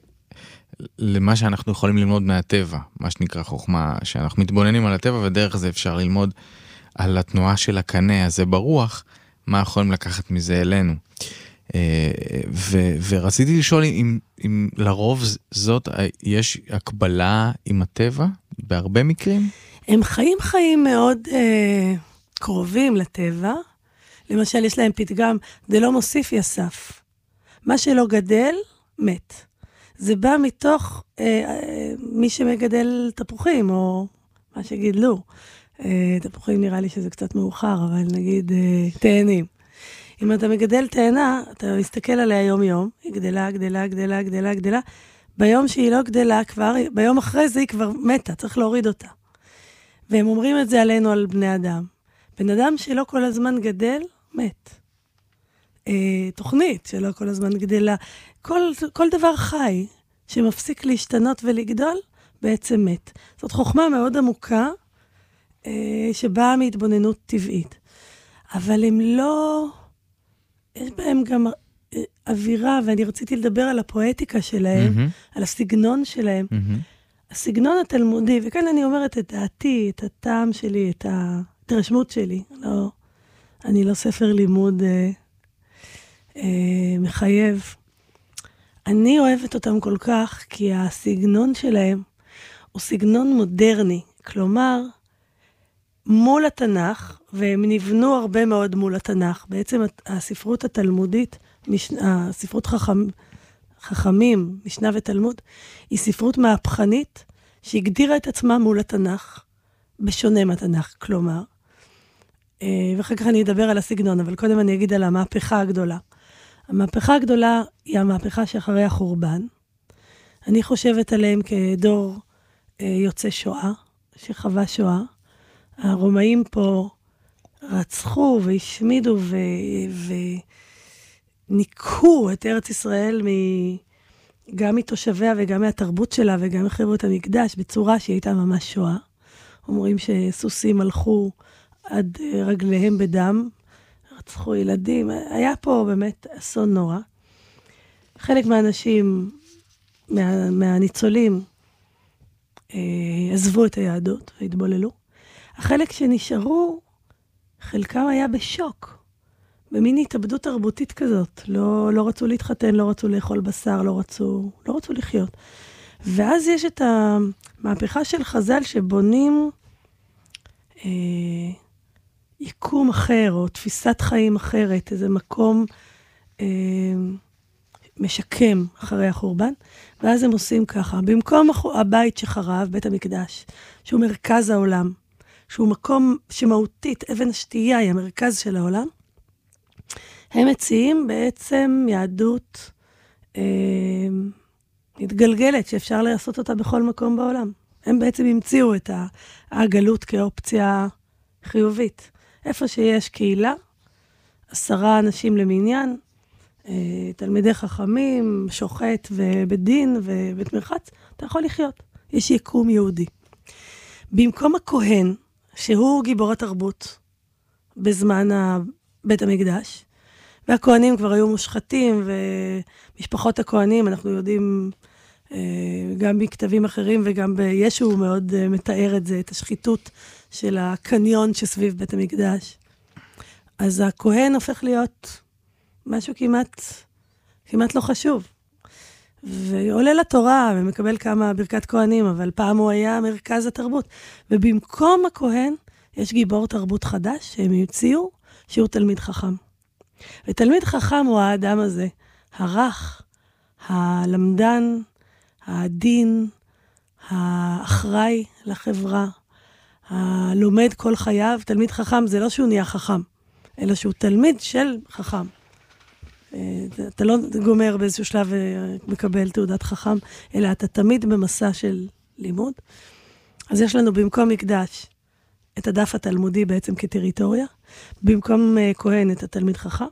למה שאנחנו יכולים ללמוד מהטבע, מה שנקרא חוכמה, שאנחנו מתבוננים על הטבע, ודרך זה אפשר ללמוד על התנועה של הקנה הזה ברוח, מה יכולים לקחת מזה אלינו. אה, ו, ורציתי לשאול אם, אם לרוב זאת, יש הקבלה עם הטבע, בהרבה מקרים? הם חיים חיים מאוד אה, קרובים לטבע, למשל, יש להם פתגם, זה לא מוסיף יסף. מה שלא גדל, מת. זה בא מתוך אה, אה, מי שמגדל תפוחים, או מה שגידלו. אה, תפוחים נראה לי שזה קצת מאוחר, אבל נגיד אה, תאנים. אם אתה מגדל תאנה, אתה מסתכל עליה יום-יום, היא גדלה, גדלה, גדלה, גדלה, גדלה. ביום שהיא לא גדלה כבר, ביום אחרי זה היא כבר מתה, צריך להוריד אותה. והם אומרים את זה עלינו, על בני אדם. בן אדם שלא כל הזמן גדל, מת. אה, תוכנית שלא כל הזמן גדלה. כל, כל דבר חי שמפסיק להשתנות ולגדול, בעצם מת. זאת חוכמה מאוד עמוקה, אה, שבאה מהתבוננות טבעית. אבל הם לא... יש בהם גם אה, אווירה, ואני רציתי לדבר על הפואטיקה שלהם, mm-hmm. על הסגנון שלהם. Mm-hmm. הסגנון התלמודי, וכאן אני אומרת את דעתי, את הטעם שלי, את ההתרשמות שלי. לא, אני לא ספר לימוד אה, אה, מחייב. אני אוהבת אותם כל כך, כי הסגנון שלהם הוא סגנון מודרני. כלומר, מול התנ"ך, והם נבנו הרבה מאוד מול התנ"ך. בעצם הספרות התלמודית, הספרות חכם, חכמים, משנה ותלמוד, היא ספרות מהפכנית, שהגדירה את עצמה מול התנ"ך, בשונה מהתנ"ך, כלומר. ואחר כך אני אדבר על הסגנון, אבל קודם אני אגיד על המהפכה הגדולה. המהפכה הגדולה היא המהפכה שאחרי החורבן. אני חושבת עליהם כדור יוצא שואה, שחווה שואה. הרומאים פה רצחו והשמידו ו... וניקו את ארץ ישראל מ... גם מתושביה וגם מהתרבות שלה וגם מחברות המקדש, בצורה שהיא הייתה ממש שואה. אומרים שסוסים הלכו עד רגליהם בדם, רצחו ילדים. היה פה באמת אסון נורא. חלק מהאנשים, מה... מהניצולים, עזבו את היהדות והתבוללו. החלק שנשארו, חלקם היה בשוק, במין התאבדות תרבותית כזאת. לא, לא רצו להתחתן, לא רצו לאכול בשר, לא רצו, לא רצו לחיות. ואז יש את המהפכה של חז"ל שבונים אה, יקום אחר, או תפיסת חיים אחרת, איזה מקום אה, משקם אחרי החורבן, ואז הם עושים ככה. במקום הבית שחרב, בית המקדש, שהוא מרכז העולם, שהוא מקום שמהותית, אבן השתייה היא המרכז של העולם, הם מציעים בעצם יהדות אה, מתגלגלת, שאפשר לעשות אותה בכל מקום בעולם. הם בעצם המציאו את הגלות כאופציה חיובית. איפה שיש קהילה, עשרה אנשים למניין, אה, תלמידי חכמים, שוחט ובדין ובית מרחץ, אתה יכול לחיות. יש יקום יהודי. במקום הכהן, שהוא גיבור התרבות, בזמן בית המקדש, והכהנים כבר היו מושחתים, ומשפחות הכהנים, אנחנו יודעים גם בכתבים אחרים, וגם בישו מאוד מתאר את זה, את השחיתות של הקניון שסביב בית המקדש. אז הכהן הופך להיות משהו כמעט, כמעט לא חשוב. ועולה לתורה ומקבל כמה ברכת כהנים, אבל פעם הוא היה מרכז התרבות. ובמקום הכהן יש גיבור תרבות חדש שהם יוציאו, שהוא תלמיד חכם. ותלמיד חכם הוא האדם הזה, הרך, הלמדן, העדין, האחראי לחברה, הלומד כל חייו. תלמיד חכם זה לא שהוא נהיה חכם, אלא שהוא תלמיד של חכם. אתה לא גומר באיזשהו שלב ומקבל תעודת חכם, אלא אתה תמיד במסע של לימוד. אז יש לנו במקום מקדש את הדף התלמודי בעצם כטריטוריה, במקום כהן את התלמיד חכם,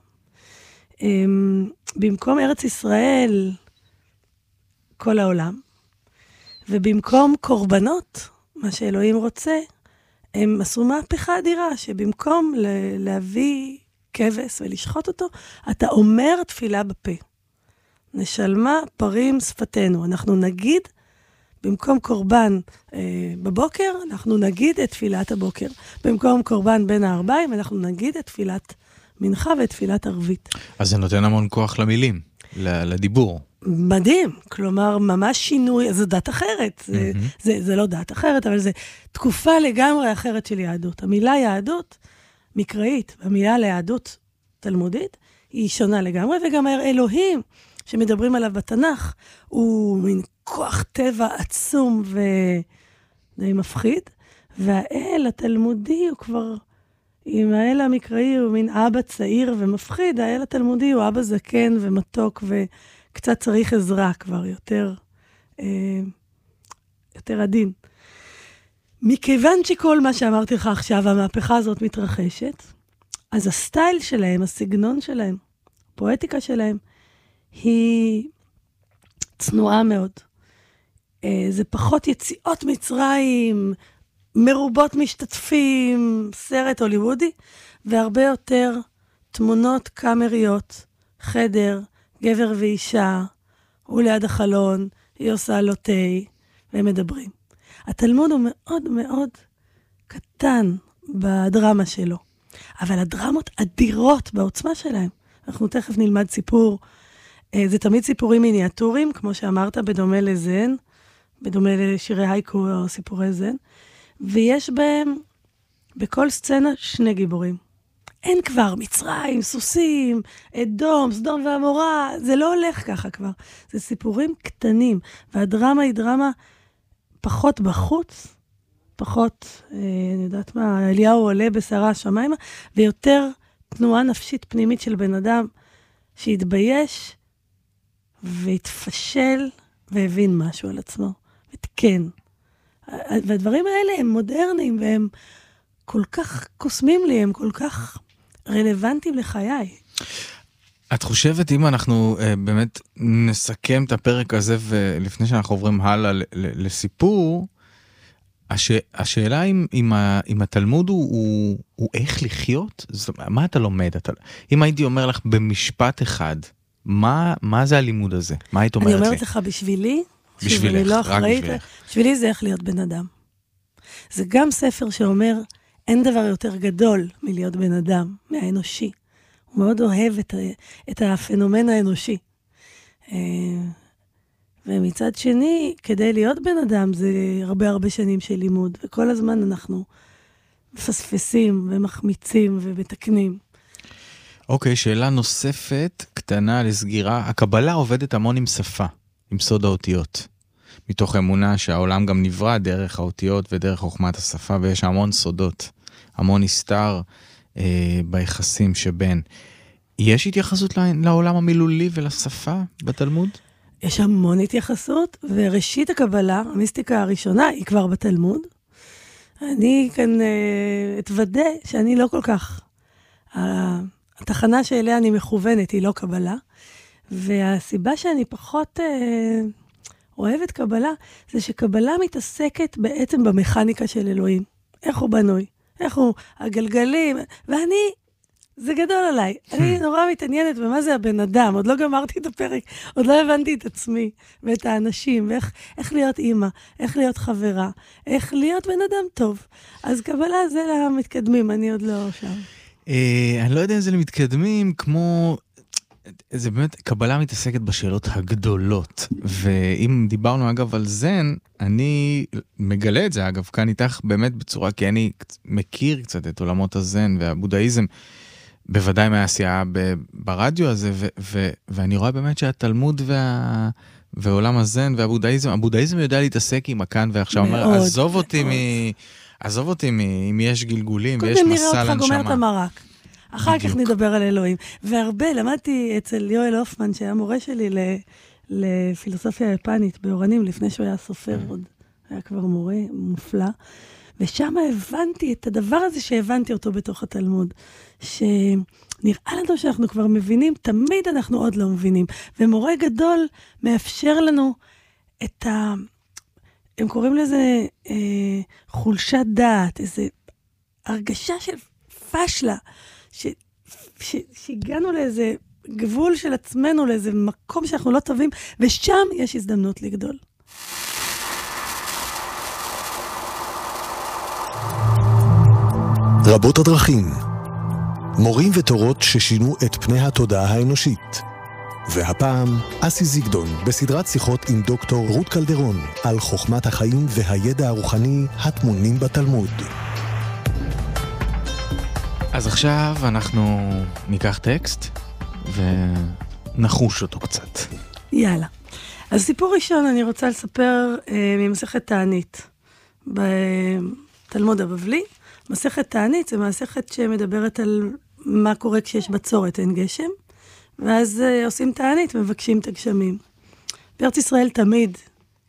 במקום ארץ ישראל כל העולם, ובמקום קורבנות, מה שאלוהים רוצה, הם עשו מהפכה אדירה, שבמקום להביא כבש ולשחוט אותו, אתה אומר תפילה בפה. נשלמה פרים שפתנו. אנחנו נגיד, במקום קורבן אה, בבוקר, אנחנו נגיד את תפילת הבוקר. במקום קורבן בין הארבעים, אנחנו נגיד את תפילת מנחה ואת תפילת ערבית. אז זה נותן המון כוח למילים, לדיבור. מדהים. כלומר, ממש שינוי, זו דת אחרת. זה, mm-hmm. זה, זה לא דת אחרת, אבל זה תקופה לגמרי אחרת של יהדות. המילה יהדות מקראית, המילה ליהדות תלמודית, היא שונה לגמרי, וגם האלוהים שמדברים עליו בתנ"ך, הוא מין כוח טבע עצום ודי מפחיד, והאל התלמודי הוא כבר, אם האל המקראי הוא מין אבא צעיר ומפחיד, האל התלמודי הוא אבא זקן ומתוק, וקצת צריך עזרה כבר יותר אה, יותר עדין. מכיוון שכל מה שאמרתי לך עכשיו, המהפכה הזאת מתרחשת, אז הסטייל שלהם, הסגנון שלהם, הפואטיקה שלהם, היא צנועה מאוד. זה פחות יציאות מצרים, מרובות משתתפים, סרט הוליוודי, והרבה יותר תמונות קאמריות, חדר, גבר ואישה, הוא ליד החלון, היא עושה לו תה, והם מדברים. התלמוד הוא מאוד מאוד קטן בדרמה שלו, אבל הדרמות אדירות בעוצמה שלהם. אנחנו תכף נלמד סיפור, זה תמיד סיפורים מיניאטוריים, כמו שאמרת, בדומה לזן, בדומה לשירי הייקו או סיפורי זן, ויש בהם, בכל סצנה, שני גיבורים. אין כבר מצרים, סוסים, אדום, סדום ועמורה, זה לא הולך ככה כבר. זה סיפורים קטנים, והדרמה היא דרמה פחות בחוץ, פחות, אה, אני יודעת מה, אליהו עולה בשרה השמיימה, ויותר תנועה נפשית פנימית של בן אדם שהתבייש והתפשל והבין משהו על עצמו. ותקן. והדברים האלה הם מודרניים והם כל כך קוסמים לי, הם כל כך רלוונטיים לחיי. את חושבת, אם אנחנו uh, באמת נסכם את הפרק הזה, ולפני שאנחנו עוברים הלאה לסיפור, הש... השאלה אם, אם, ה... אם התלמוד הוא, הוא, הוא איך לחיות? זאת... מה אתה לומד? אתה... אם הייתי אומר לך במשפט אחד, מה, מה זה הלימוד הזה? מה היית אומרת לי? אני אומרת לך בשבילי, בשבילך, לא רק אחראית, בשבילך. בשבילי זה איך להיות בן אדם. זה גם ספר שאומר, אין דבר יותר גדול מלהיות בן אדם, מהאנושי. הוא מאוד אוהב את, את הפנומן האנושי. ומצד שני, כדי להיות בן אדם, זה הרבה הרבה שנים של לימוד, וכל הזמן אנחנו מפספסים ומחמיצים ומתקנים. אוקיי, שאלה נוספת, קטנה לסגירה. הקבלה עובדת המון עם שפה, עם סוד האותיות. מתוך אמונה שהעולם גם נברא דרך האותיות ודרך חוכמת השפה, ויש המון סודות, המון הסתר אה, ביחסים שבין. יש התייחסות לעולם המילולי ולשפה בתלמוד? יש המון התייחסות, וראשית הקבלה, המיסטיקה הראשונה, היא כבר בתלמוד. אני כאן אה, אתוודא שאני לא כל כך... התחנה שאליה אני מכוונת היא לא קבלה, והסיבה שאני פחות אה, אוהבת קבלה, זה שקבלה מתעסקת בעצם במכניקה של אלוהים. איך הוא בנוי, איך הוא הגלגלים, ואני, זה גדול עליי. אני נורא מתעניינת במה זה הבן אדם, עוד לא גמרתי את הפרק, עוד לא הבנתי את עצמי ואת האנשים, ואיך איך להיות אימא, איך להיות חברה, איך להיות בן אדם טוב. אז קבלה זה למתקדמים, אני עוד לא שם. אני לא יודע אם זה למתקדמים, כמו, זה באמת, קבלה מתעסקת בשאלות הגדולות, ואם דיברנו אגב על זן, אני מגלה את זה אגב, כאן איתך באמת בצורה, כי אני מכיר קצת את עולמות הזן והבודהיזם, בוודאי מהעשייה ברדיו הזה, ו- ו- ואני רואה באמת שהתלמוד וה... ועולם הזן והבודהיזם, הבודהיזם יודע להתעסק עם הכאן ועכשיו, אומר, עזוב אותי מ... עזוב אותי אם יש גילגולים ויש מסע לנשמה. קודם נראה אותך גומר את המרק. אחר כך נדבר על אלוהים. והרבה, למדתי אצל יואל הופמן, שהיה מורה שלי לפילוסופיה יפנית באורנים, לפני שהוא היה סופר עוד. היה כבר מורה מופלא. ושם הבנתי את הדבר הזה שהבנתי אותו בתוך התלמוד. שנראה לנו שאנחנו כבר מבינים, תמיד אנחנו עוד לא מבינים. ומורה גדול מאפשר לנו את ה... הם קוראים לזה אה, חולשת דעת, איזו הרגשה של פשלה, ש, ש, שהגענו לאיזה גבול של עצמנו, לאיזה מקום שאנחנו לא טובים, ושם יש הזדמנות לגדול. רבות הדרכים, מורים ותורות ששינו את פני התודעה האנושית. והפעם, אסי זיגדון, בסדרת שיחות עם דוקטור רות קלדרון, על חוכמת החיים והידע הרוחני הטמונים בתלמוד. אז עכשיו אנחנו ניקח טקסט ונחוש אותו קצת. יאללה. אז סיפור ראשון אני רוצה לספר אה, ממסכת תענית. בתלמוד הבבלי, מסכת תענית זה מסכת שמדברת על מה קורה כשיש בצורת, אין גשם. ואז uh, עושים תענית, מבקשים את הגשמים. בארץ ישראל תמיד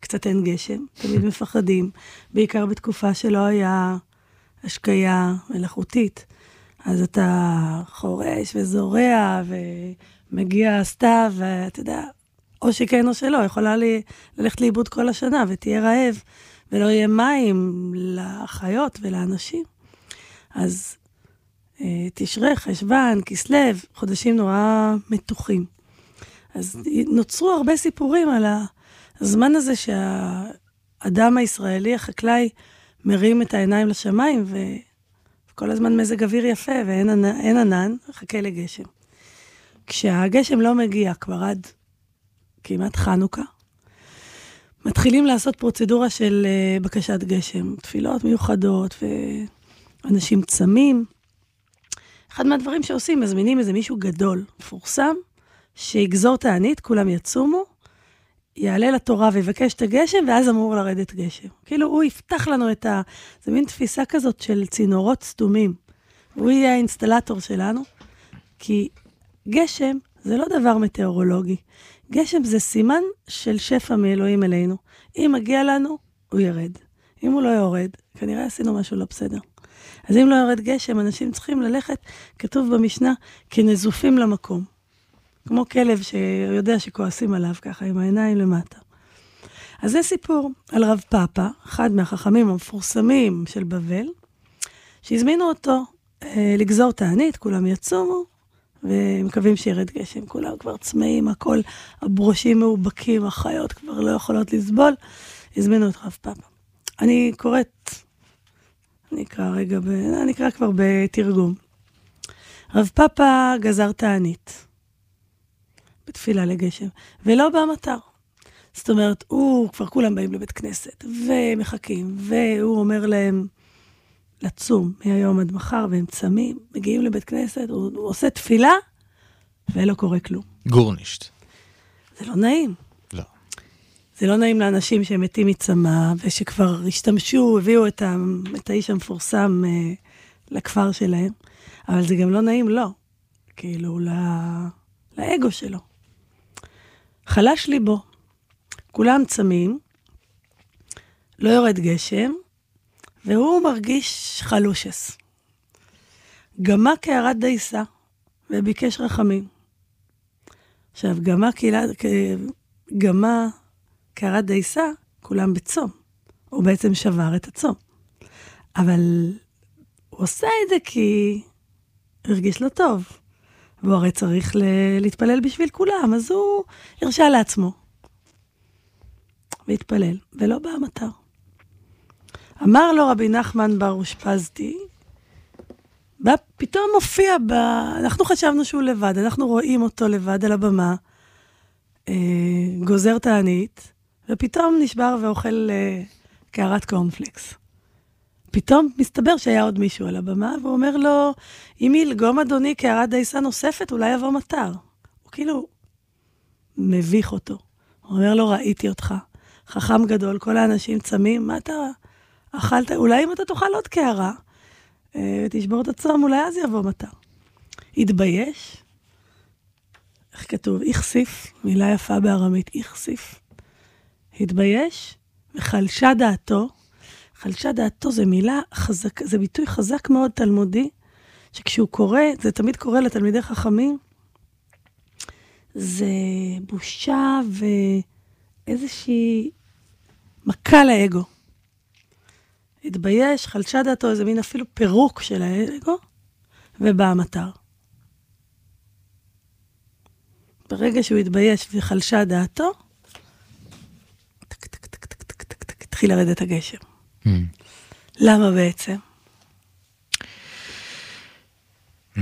קצת אין גשם, תמיד מפחדים, בעיקר בתקופה שלא היה השקיה מלאכותית. אז אתה חורש וזורע ומגיע הסתיו, ואתה יודע, או שכן או שלא, יכולה לי ללכת לאיבוד כל השנה ותהיה רעב, ולא יהיה מים לחיות ולאנשים. אז אה, תשרי, חשבן, כסלו, חודשים נורא מתוחים. אז נוצרו הרבה סיפורים על הזמן הזה שהאדם הישראלי, החקלאי, מרים את העיניים לשמיים, וכל הזמן מזג אוויר יפה, ואין ענן, חכה לגשם. כשהגשם לא מגיע כבר עד כמעט חנוכה, מתחילים לעשות פרוצדורה של בקשת גשם, תפילות מיוחדות, ואנשים צמים. אחד מהדברים שעושים, מזמינים איזה מישהו גדול, מפורסם, שיגזור תענית, כולם יצומו, יעלה לתורה ויבקש את הגשם, ואז אמור לרדת גשם. כאילו הוא יפתח לנו את ה... זה מין תפיסה כזאת של צינורות סתומים. הוא יהיה האינסטלטור שלנו, כי גשם זה לא דבר מטאורולוגי. גשם זה סימן של שפע מאלוהים אלינו. אם מגיע לנו, הוא ירד. אם הוא לא יורד, כנראה עשינו משהו לא בסדר. אז אם לא יורד גשם, אנשים צריכים ללכת, כתוב במשנה, כנזופים למקום. כמו כלב שיודע שכועסים עליו ככה, עם העיניים למטה. אז זה סיפור על רב פאפה, אחד מהחכמים המפורסמים של בבל, שהזמינו אותו אה, לגזור תענית, כולם יצומו, ומקווים שירד גשם, כולם כבר צמאים, הכל, הברושים מאובקים, החיות כבר לא יכולות לסבול, הזמינו את רב פאפה. אני קוראת, אני אקרא רגע, ב, אני אקרא כבר בתרגום. רב פאפה גזר תענית, בתפילה לגשם, ולא במטר. זאת אומרת, הוא, כבר כולם באים לבית כנסת, ומחכים, והוא אומר להם לצום מהיום עד מחר, והם צמים, מגיעים לבית כנסת, הוא, הוא עושה תפילה, ולא קורה כלום. גורנישט. זה לא נעים. לא. זה לא נעים לאנשים שהם מתים מצמא, ושכבר השתמשו, הביאו את, ה, את האיש המפורסם אה, לכפר שלהם, אבל זה גם לא נעים, לא. כאילו, לא, לאגו שלו. חלש ליבו. כולם צמים, לא יורד גשם, והוא מרגיש חלושס. גמה כערת דייסה, וביקש רחמים. עכשיו, גמה, קהילה, גמה כערת דייסה, כולם בצום. הוא בעצם שבר את הצום. אבל הוא עושה את זה כי הרגיש לו טוב. והוא הרי צריך להתפלל בשביל כולם, אז הוא הרשה לעצמו. והתפלל, ולא במטר. אמר לו רבי נחמן בר אושפזתי, פתאום מופיע, ב... אנחנו חשבנו שהוא לבד, אנחנו רואים אותו לבד על הבמה, אה, גוזר תענית, ופתאום נשבר ואוכל אה, קערת קורנפלקס. פתאום מסתבר שהיה עוד מישהו על הבמה, והוא אומר לו, אם ילגום אדוני קערת דייסה נוספת, אולי יבוא מטר. הוא כאילו מביך אותו. הוא אומר לו, ראיתי אותך. חכם גדול, כל האנשים צמים, מה אתה אכלת? אולי אם אתה תאכל עוד קערה, תשבור את הצום, אולי אז יבוא מטר. התבייש. איך כתוב? איכסיף, מילה יפה בארמית, איכסיף. התבייש, וחלשה דעתו. חלשה דעתו זה מילה חזק, זה ביטוי חזק מאוד תלמודי, שכשהוא קורא, זה תמיד קורא לתלמידי חכמים, זה בושה ואיזושהי מכה לאגו. התבייש, חלשה דעתו, איזה מין אפילו פירוק של האגו, ובא המטר. ברגע שהוא התבייש וחלשה דעתו, טק, טק, טק, טק, טק, טק, טק, התחיל לרדת הגשם. Mm. למה בעצם? Mm.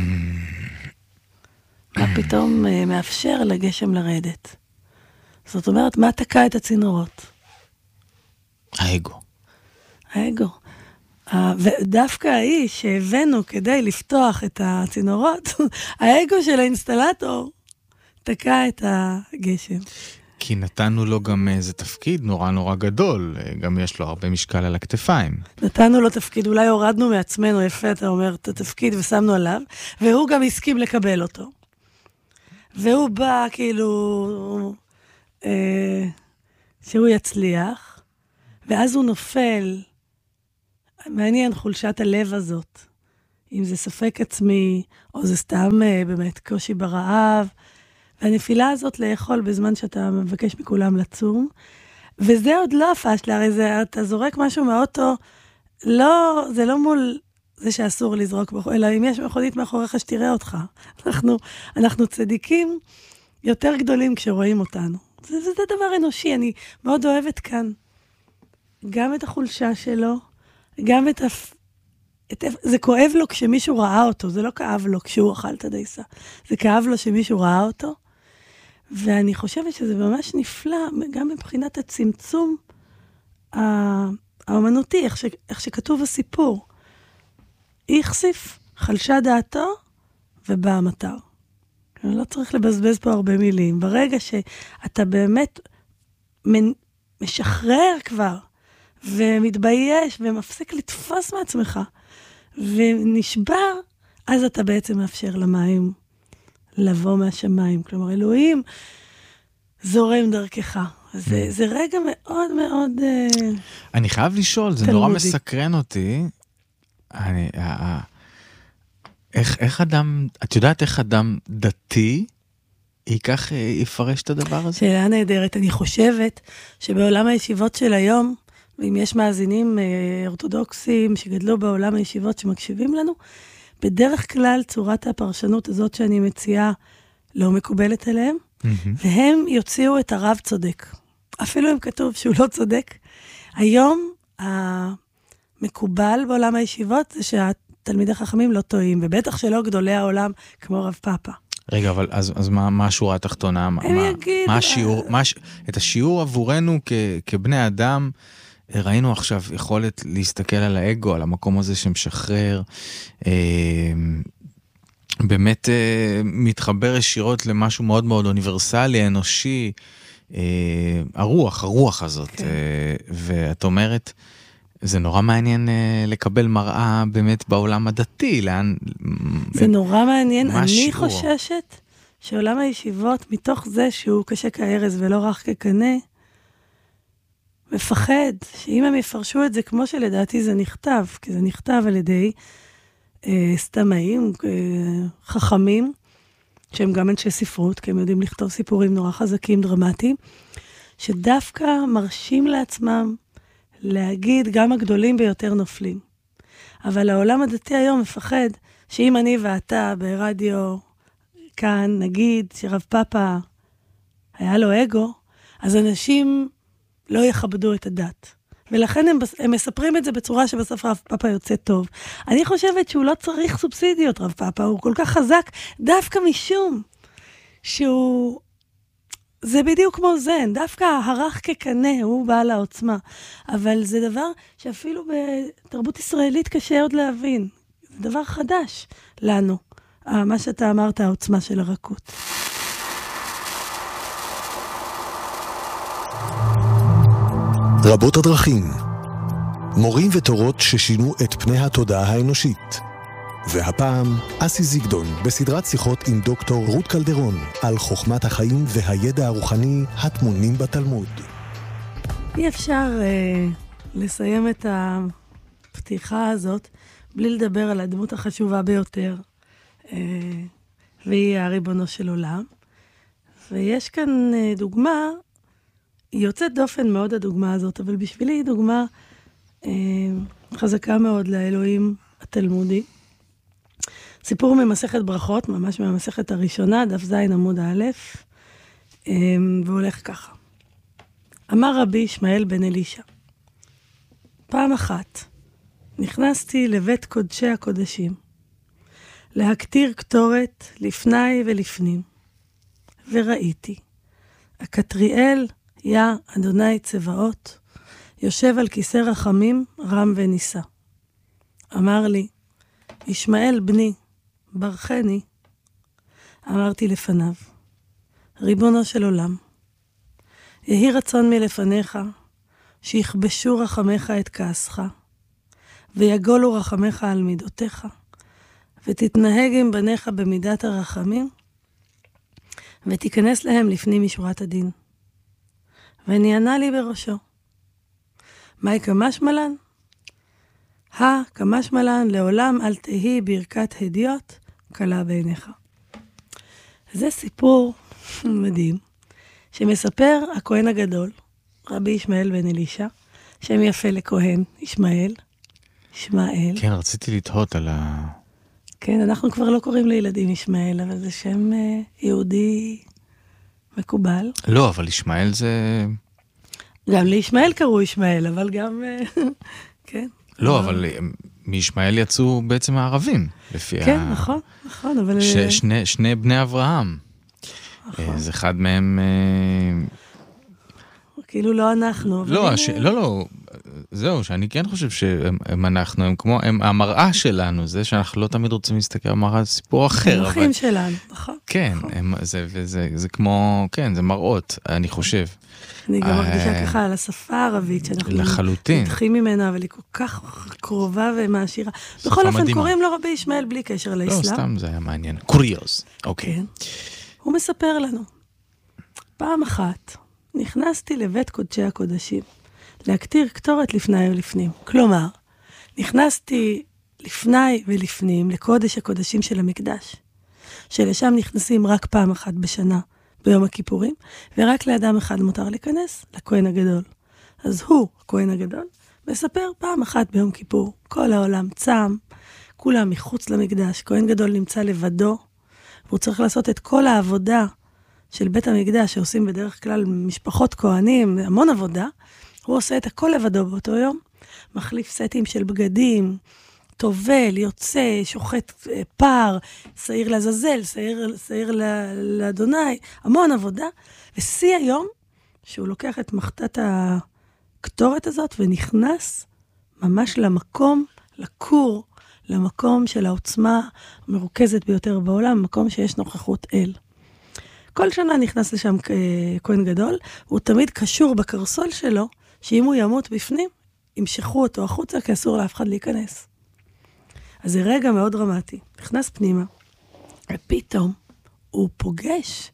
מה פתאום uh, מאפשר לגשם לרדת? זאת אומרת, מה תקע את הצינורות? האגו. האגו. Uh, ודווקא האיש שהבאנו כדי לפתוח את הצינורות, האגו של האינסטלטור תקע את הגשם. כי נתנו לו גם איזה תפקיד נורא נורא גדול, גם יש לו הרבה משקל על הכתפיים. נתנו לו תפקיד, אולי הורדנו מעצמנו, יפה, אתה אומר, את התפקיד ושמנו עליו, והוא גם הסכים לקבל אותו. והוא בא כאילו, אה, שהוא יצליח, ואז הוא נופל. מעניין חולשת הלב הזאת. אם זה ספק עצמי, או זה סתם באמת קושי ברעב, והנפילה הזאת לאכול בזמן שאתה מבקש מכולם לצום, וזה עוד לא הפשלה, הרי זה, אתה זורק משהו מהאוטו, לא, זה לא מול זה שאסור לזרוק, אלא אם יש מכונית מאחוריך שתראה אותך. אנחנו, אנחנו צדיקים יותר גדולים כשרואים אותנו. זה, זה, זה דבר אנושי, אני מאוד אוהבת כאן. גם את החולשה שלו, גם את, הפ... את... זה כואב לו כשמישהו ראה אותו, זה לא כאב לו כשהוא אכל את הדייסה. זה כאב לו שמישהו ראה אותו, ואני חושבת שזה ממש נפלא, גם מבחינת הצמצום האמנותי, איך, ש... איך שכתוב הסיפור. איכסיף, חלשה דעתו, ובא המטר. לא צריך לבזבז פה הרבה מילים. ברגע שאתה באמת משחרר כבר, ומתבייש, ומפסיק לתפוס מעצמך, ונשבר, אז אתה בעצם מאפשר למים לבוא מהשמיים. כלומר, אלוהים זורם דרכך. זה, זה רגע מאוד מאוד אני חייב לשאול, זה נורא מסקרן אותי. אני, איך, איך אדם, את יודעת איך אדם דתי ייקח, יפרש את הדבר הזה? שאלה נהדרת. אני חושבת שבעולם הישיבות של היום, ואם יש מאזינים אורתודוקסים שגדלו בעולם הישיבות שמקשיבים לנו, בדרך כלל צורת הפרשנות הזאת שאני מציעה לא מקובלת עליהם, mm-hmm. והם יוציאו את הרב צודק. אפילו אם כתוב שהוא לא צודק. היום המקובל בעולם הישיבות זה שהתלמידי חכמים לא טועים, ובטח שלא גדולי העולם כמו רב פאפה. רגע, אבל אז, אז מה, מה השורה התחתונה? הם מה, יגיד... מה השיעור, מה, את השיעור עבורנו כ, כבני אדם, ראינו עכשיו יכולת להסתכל על האגו, על המקום הזה שמשחרר, אה, באמת אה, מתחבר ישירות למשהו מאוד מאוד אוניברסלי, אנושי, אה, הרוח, הרוח הזאת. כן. אה, ואת אומרת, זה נורא מעניין אה, לקבל מראה באמת בעולם הדתי, לאן... זה נורא מעניין, אני השיעור? חוששת שעולם הישיבות, מתוך זה שהוא קשה כארז ולא רך כקנה, מפחד שאם הם יפרשו את זה כמו שלדעתי זה נכתב, כי זה נכתב על ידי אה, סתמאים, אה, חכמים, שהם גם אנשי ספרות, כי הם יודעים לכתוב סיפורים נורא חזקים, דרמטיים, שדווקא מרשים לעצמם להגיד גם הגדולים ביותר נופלים. אבל העולם הדתי היום מפחד שאם אני ואתה ברדיו כאן נגיד שרב פאפה היה לו אגו, אז אנשים לא יכבדו את הדת. ולכן הם, הם מספרים את זה בצורה שבסוף רב פאפה יוצא טוב. אני חושבת שהוא לא צריך סובסידיות, רב פאפה, הוא כל כך חזק, דווקא משום שהוא, זה בדיוק כמו זן, דווקא הרך כקנה, הוא בעל העוצמה. אבל זה דבר שאפילו בתרבות ישראלית קשה עוד להבין. זה דבר חדש לנו, מה שאתה אמרת, העוצמה של הרכות. רבות הדרכים, מורים ותורות ששינו את פני התודעה האנושית. והפעם, אסי זיגדון, בסדרת שיחות עם דוקטור רות קלדרון, על חוכמת החיים והידע הרוחני הטמונים בתלמוד. אי אפשר אה, לסיים את הפתיחה הזאת, בלי לדבר על הדמות החשובה ביותר, אה, והיא הריבונו של עולם. ויש כאן אה, דוגמה, היא יוצאת דופן מאוד הדוגמה הזאת, אבל בשבילי היא דוגמה אה, חזקה מאוד לאלוהים התלמודי. סיפור ממסכת ברכות, ממש מהמסכת הראשונה, דף זין עמוד א', אה, והולך ככה. אמר רבי ישמעאל בן אלישע, פעם אחת נכנסתי לבית קודשי הקודשים, להקטיר קטורת לפני ולפנים, וראיתי, הקטריאל יא אדוני צבאות, יושב על כיסא רחמים רם ונישא. אמר לי, ישמעאל בני, ברכני. אמרתי לפניו, ריבונו של עולם, יהי רצון מלפניך, שיכבשו רחמך את כעסך, ויגולו רחמך על מידותיך, ותתנהג עם בניך במידת הרחמים, ותיכנס להם לפנים משורת הדין. ונענה לי בראשו. מהי כמשמלן? הא כמשמלן, לעולם אל תהי ברכת הדיוט, קלה בעיניך. זה סיפור מדהים, שמספר הכהן הגדול, רבי ישמעאל בן אלישע, שם יפה לכהן, ישמעאל, ישמעאל. כן, רציתי לתהות על ה... כן, אנחנו כבר לא קוראים לילדים ישמעאל, אבל זה שם אה, יהודי מקובל. לא, אבל ישמעאל זה... גם לישמעאל קראו ישמעאל, אבל גם... אה, כן. לא, אבל מישמעאל יצאו בעצם הערבים, לפי כן, ה... נכון, נכון, אבל... ש... שני, שני בני אברהם. נכון. אז אחד מהם... כאילו לא אנחנו. לא, הנה... הש... לא, לא, זהו, שאני כן חושב שהם אנחנו, הם כמו, הם המראה שלנו, זה שאנחנו לא תמיד רוצים להסתכל על מראה, זה סיפור אחר. המוחים אבל... שלנו, נכון. כן, נכון. הם, זה, וזה, זה כמו, כן, זה מראות, אני חושב. אני גם מרגישה ככה על השפה הערבית, שאנחנו לחלוטין. מתחילים ממנה, אבל היא כל כך קרובה ומעשירה. בכל אופן, מדהימה. קוראים לו רבי ישמעאל בלי קשר לאסלאם. לא, סתם זה היה מעניין. קוריוז. אוקיי. כן. הוא מספר לנו. פעם אחת נכנסתי לבית קודשי הקודשים, להקטיר קטורת לפני ולפנים. כלומר, נכנסתי לפני ולפנים לקודש הקודשים של המקדש, שלשם נכנסים רק פעם אחת בשנה, ביום הכיפורים, ורק לאדם אחד מותר להיכנס, לכהן הגדול. אז הוא, הכהן הגדול, מספר פעם אחת ביום כיפור. כל העולם צם, כולם מחוץ למקדש, כהן גדול נמצא לבדו, והוא צריך לעשות את כל העבודה של בית המקדש, שעושים בדרך כלל משפחות כהנים, המון עבודה. הוא עושה את הכל לבדו באותו יום, מחליף סטים של בגדים, טובל, יוצא, שוחט פר, שעיר לעזאזל, שעיר, שעיר לאדוני, המון עבודה. ושיא היום, שהוא לוקח את מחטת הקטורת הזאת, ונכנס ממש למקום, לקור, למקום של העוצמה המרוכזת ביותר בעולם, מקום שיש נוכחות אל. כל שנה נכנס לשם כהן גדול, הוא תמיד קשור בקרסול שלו, שאם הוא ימות בפנים, ימשכו אותו החוצה, כי אסור לאף אחד להיכנס. אז זה רגע מאוד דרמטי. נכנס פנימה, ופתאום הוא פוגש,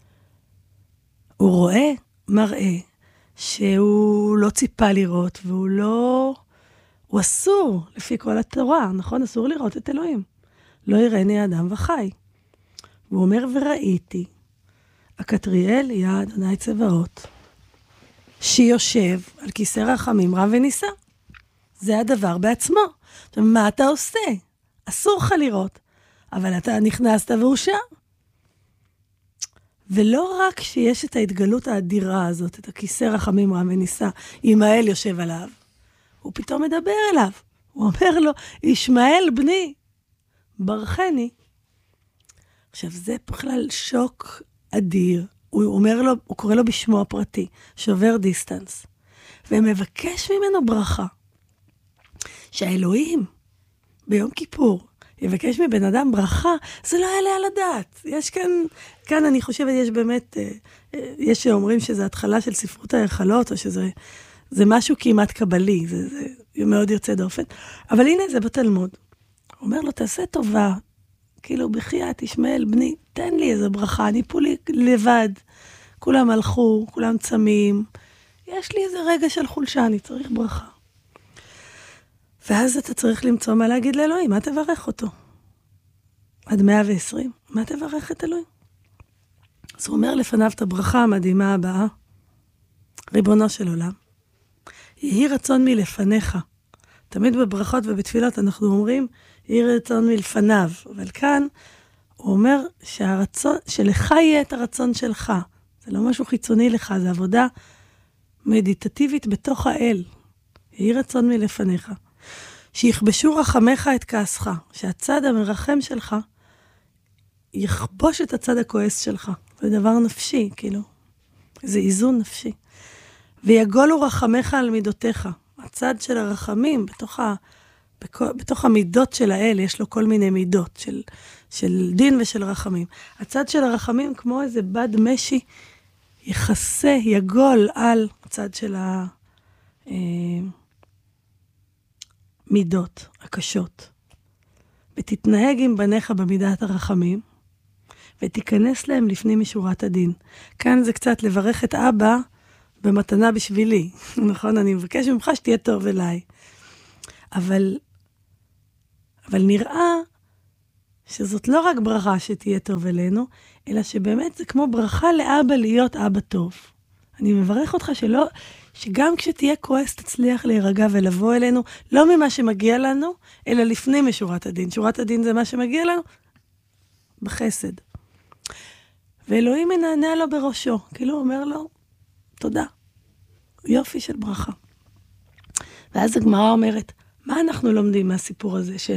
הוא רואה מראה, שהוא לא ציפה לראות, והוא לא... הוא אסור, לפי כל התורה, נכון? אסור לראות את אלוהים. לא יראני אדם וחי. והוא אומר, וראיתי, הקטריאל יהיה אדוני צבאות, שיושב על כיסא רחמים רם ונישא. זה הדבר בעצמו. עכשיו, מה אתה עושה? אסור לך לראות, אבל אתה נכנסת והוא שם. ולא רק שיש את ההתגלות האדירה הזאת, את הכיסא רחמים רם ונישא, אם האל יושב עליו, הוא פתאום מדבר אליו. הוא אומר לו, ישמעאל בני, ברכני. עכשיו, זה בכלל שוק אדיר. הוא אומר לו, הוא קורא לו בשמו הפרטי, שובר דיסטנס, ומבקש ממנו ברכה. שהאלוהים ביום כיפור יבקש מבן אדם ברכה, זה לא יעלה על הדעת. יש כאן, כאן אני חושבת, יש באמת, יש שאומרים שזה התחלה של ספרות היחלות, או שזה זה משהו כמעט קבלי, זה, זה מאוד יוצא דופן. אבל הנה זה בתלמוד. הוא אומר לו, תעשה טובה, כאילו בחייאת ישמעאל בני, תן לי איזו ברכה, אני פה לבד. כולם הלכו, כולם צמים. יש לי איזה רגע של חולשה, אני צריך ברכה. ואז אתה צריך למצוא מה להגיד לאלוהים, מה תברך אותו? עד מאה ועשרים, מה תברך את אלוהים? אז הוא אומר לפניו את הברכה המדהימה הבאה, ריבונו של עולם, יהי רצון מלפניך. תמיד בברכות ובתפילות אנחנו אומרים, יהי רצון מלפניו. אבל כאן הוא אומר שהרצון, שלך יהיה את הרצון שלך. זה לא משהו חיצוני לך, זה עבודה מדיטטיבית בתוך האל. יהי רצון מלפניך. שיכבשו רחמך את כעסך, שהצד המרחם שלך יכבוש את הצד הכועס שלך. זה דבר נפשי, כאילו. זה איזון נפשי. ויגולו רחמך על מידותיך. הצד של הרחמים, בתוך, ה, בתוך המידות של האל, יש לו כל מיני מידות של, של דין ושל רחמים. הצד של הרחמים, כמו איזה בד משי, יחסה, יגול על הצד של המידות הקשות. ותתנהג עם בניך במידת הרחמים, ותיכנס להם לפנים משורת הדין. כאן זה קצת לברך את אבא במתנה בשבילי, נכון? אני מבקש ממך שתהיה טוב אליי. אבל, אבל נראה שזאת לא רק ברכה שתהיה טוב אלינו, אלא שבאמת זה כמו ברכה לאבא להיות אבא טוב. אני מברך אותך שלא, שגם כשתהיה כועס תצליח להירגע ולבוא אלינו, לא ממה שמגיע לנו, אלא לפני משורת הדין. שורת הדין זה מה שמגיע לנו בחסד. ואלוהים מנענע לו בראשו, כאילו אומר לו, תודה. יופי של ברכה. ואז הגמרא אומרת, מה אנחנו לומדים מהסיפור הזה של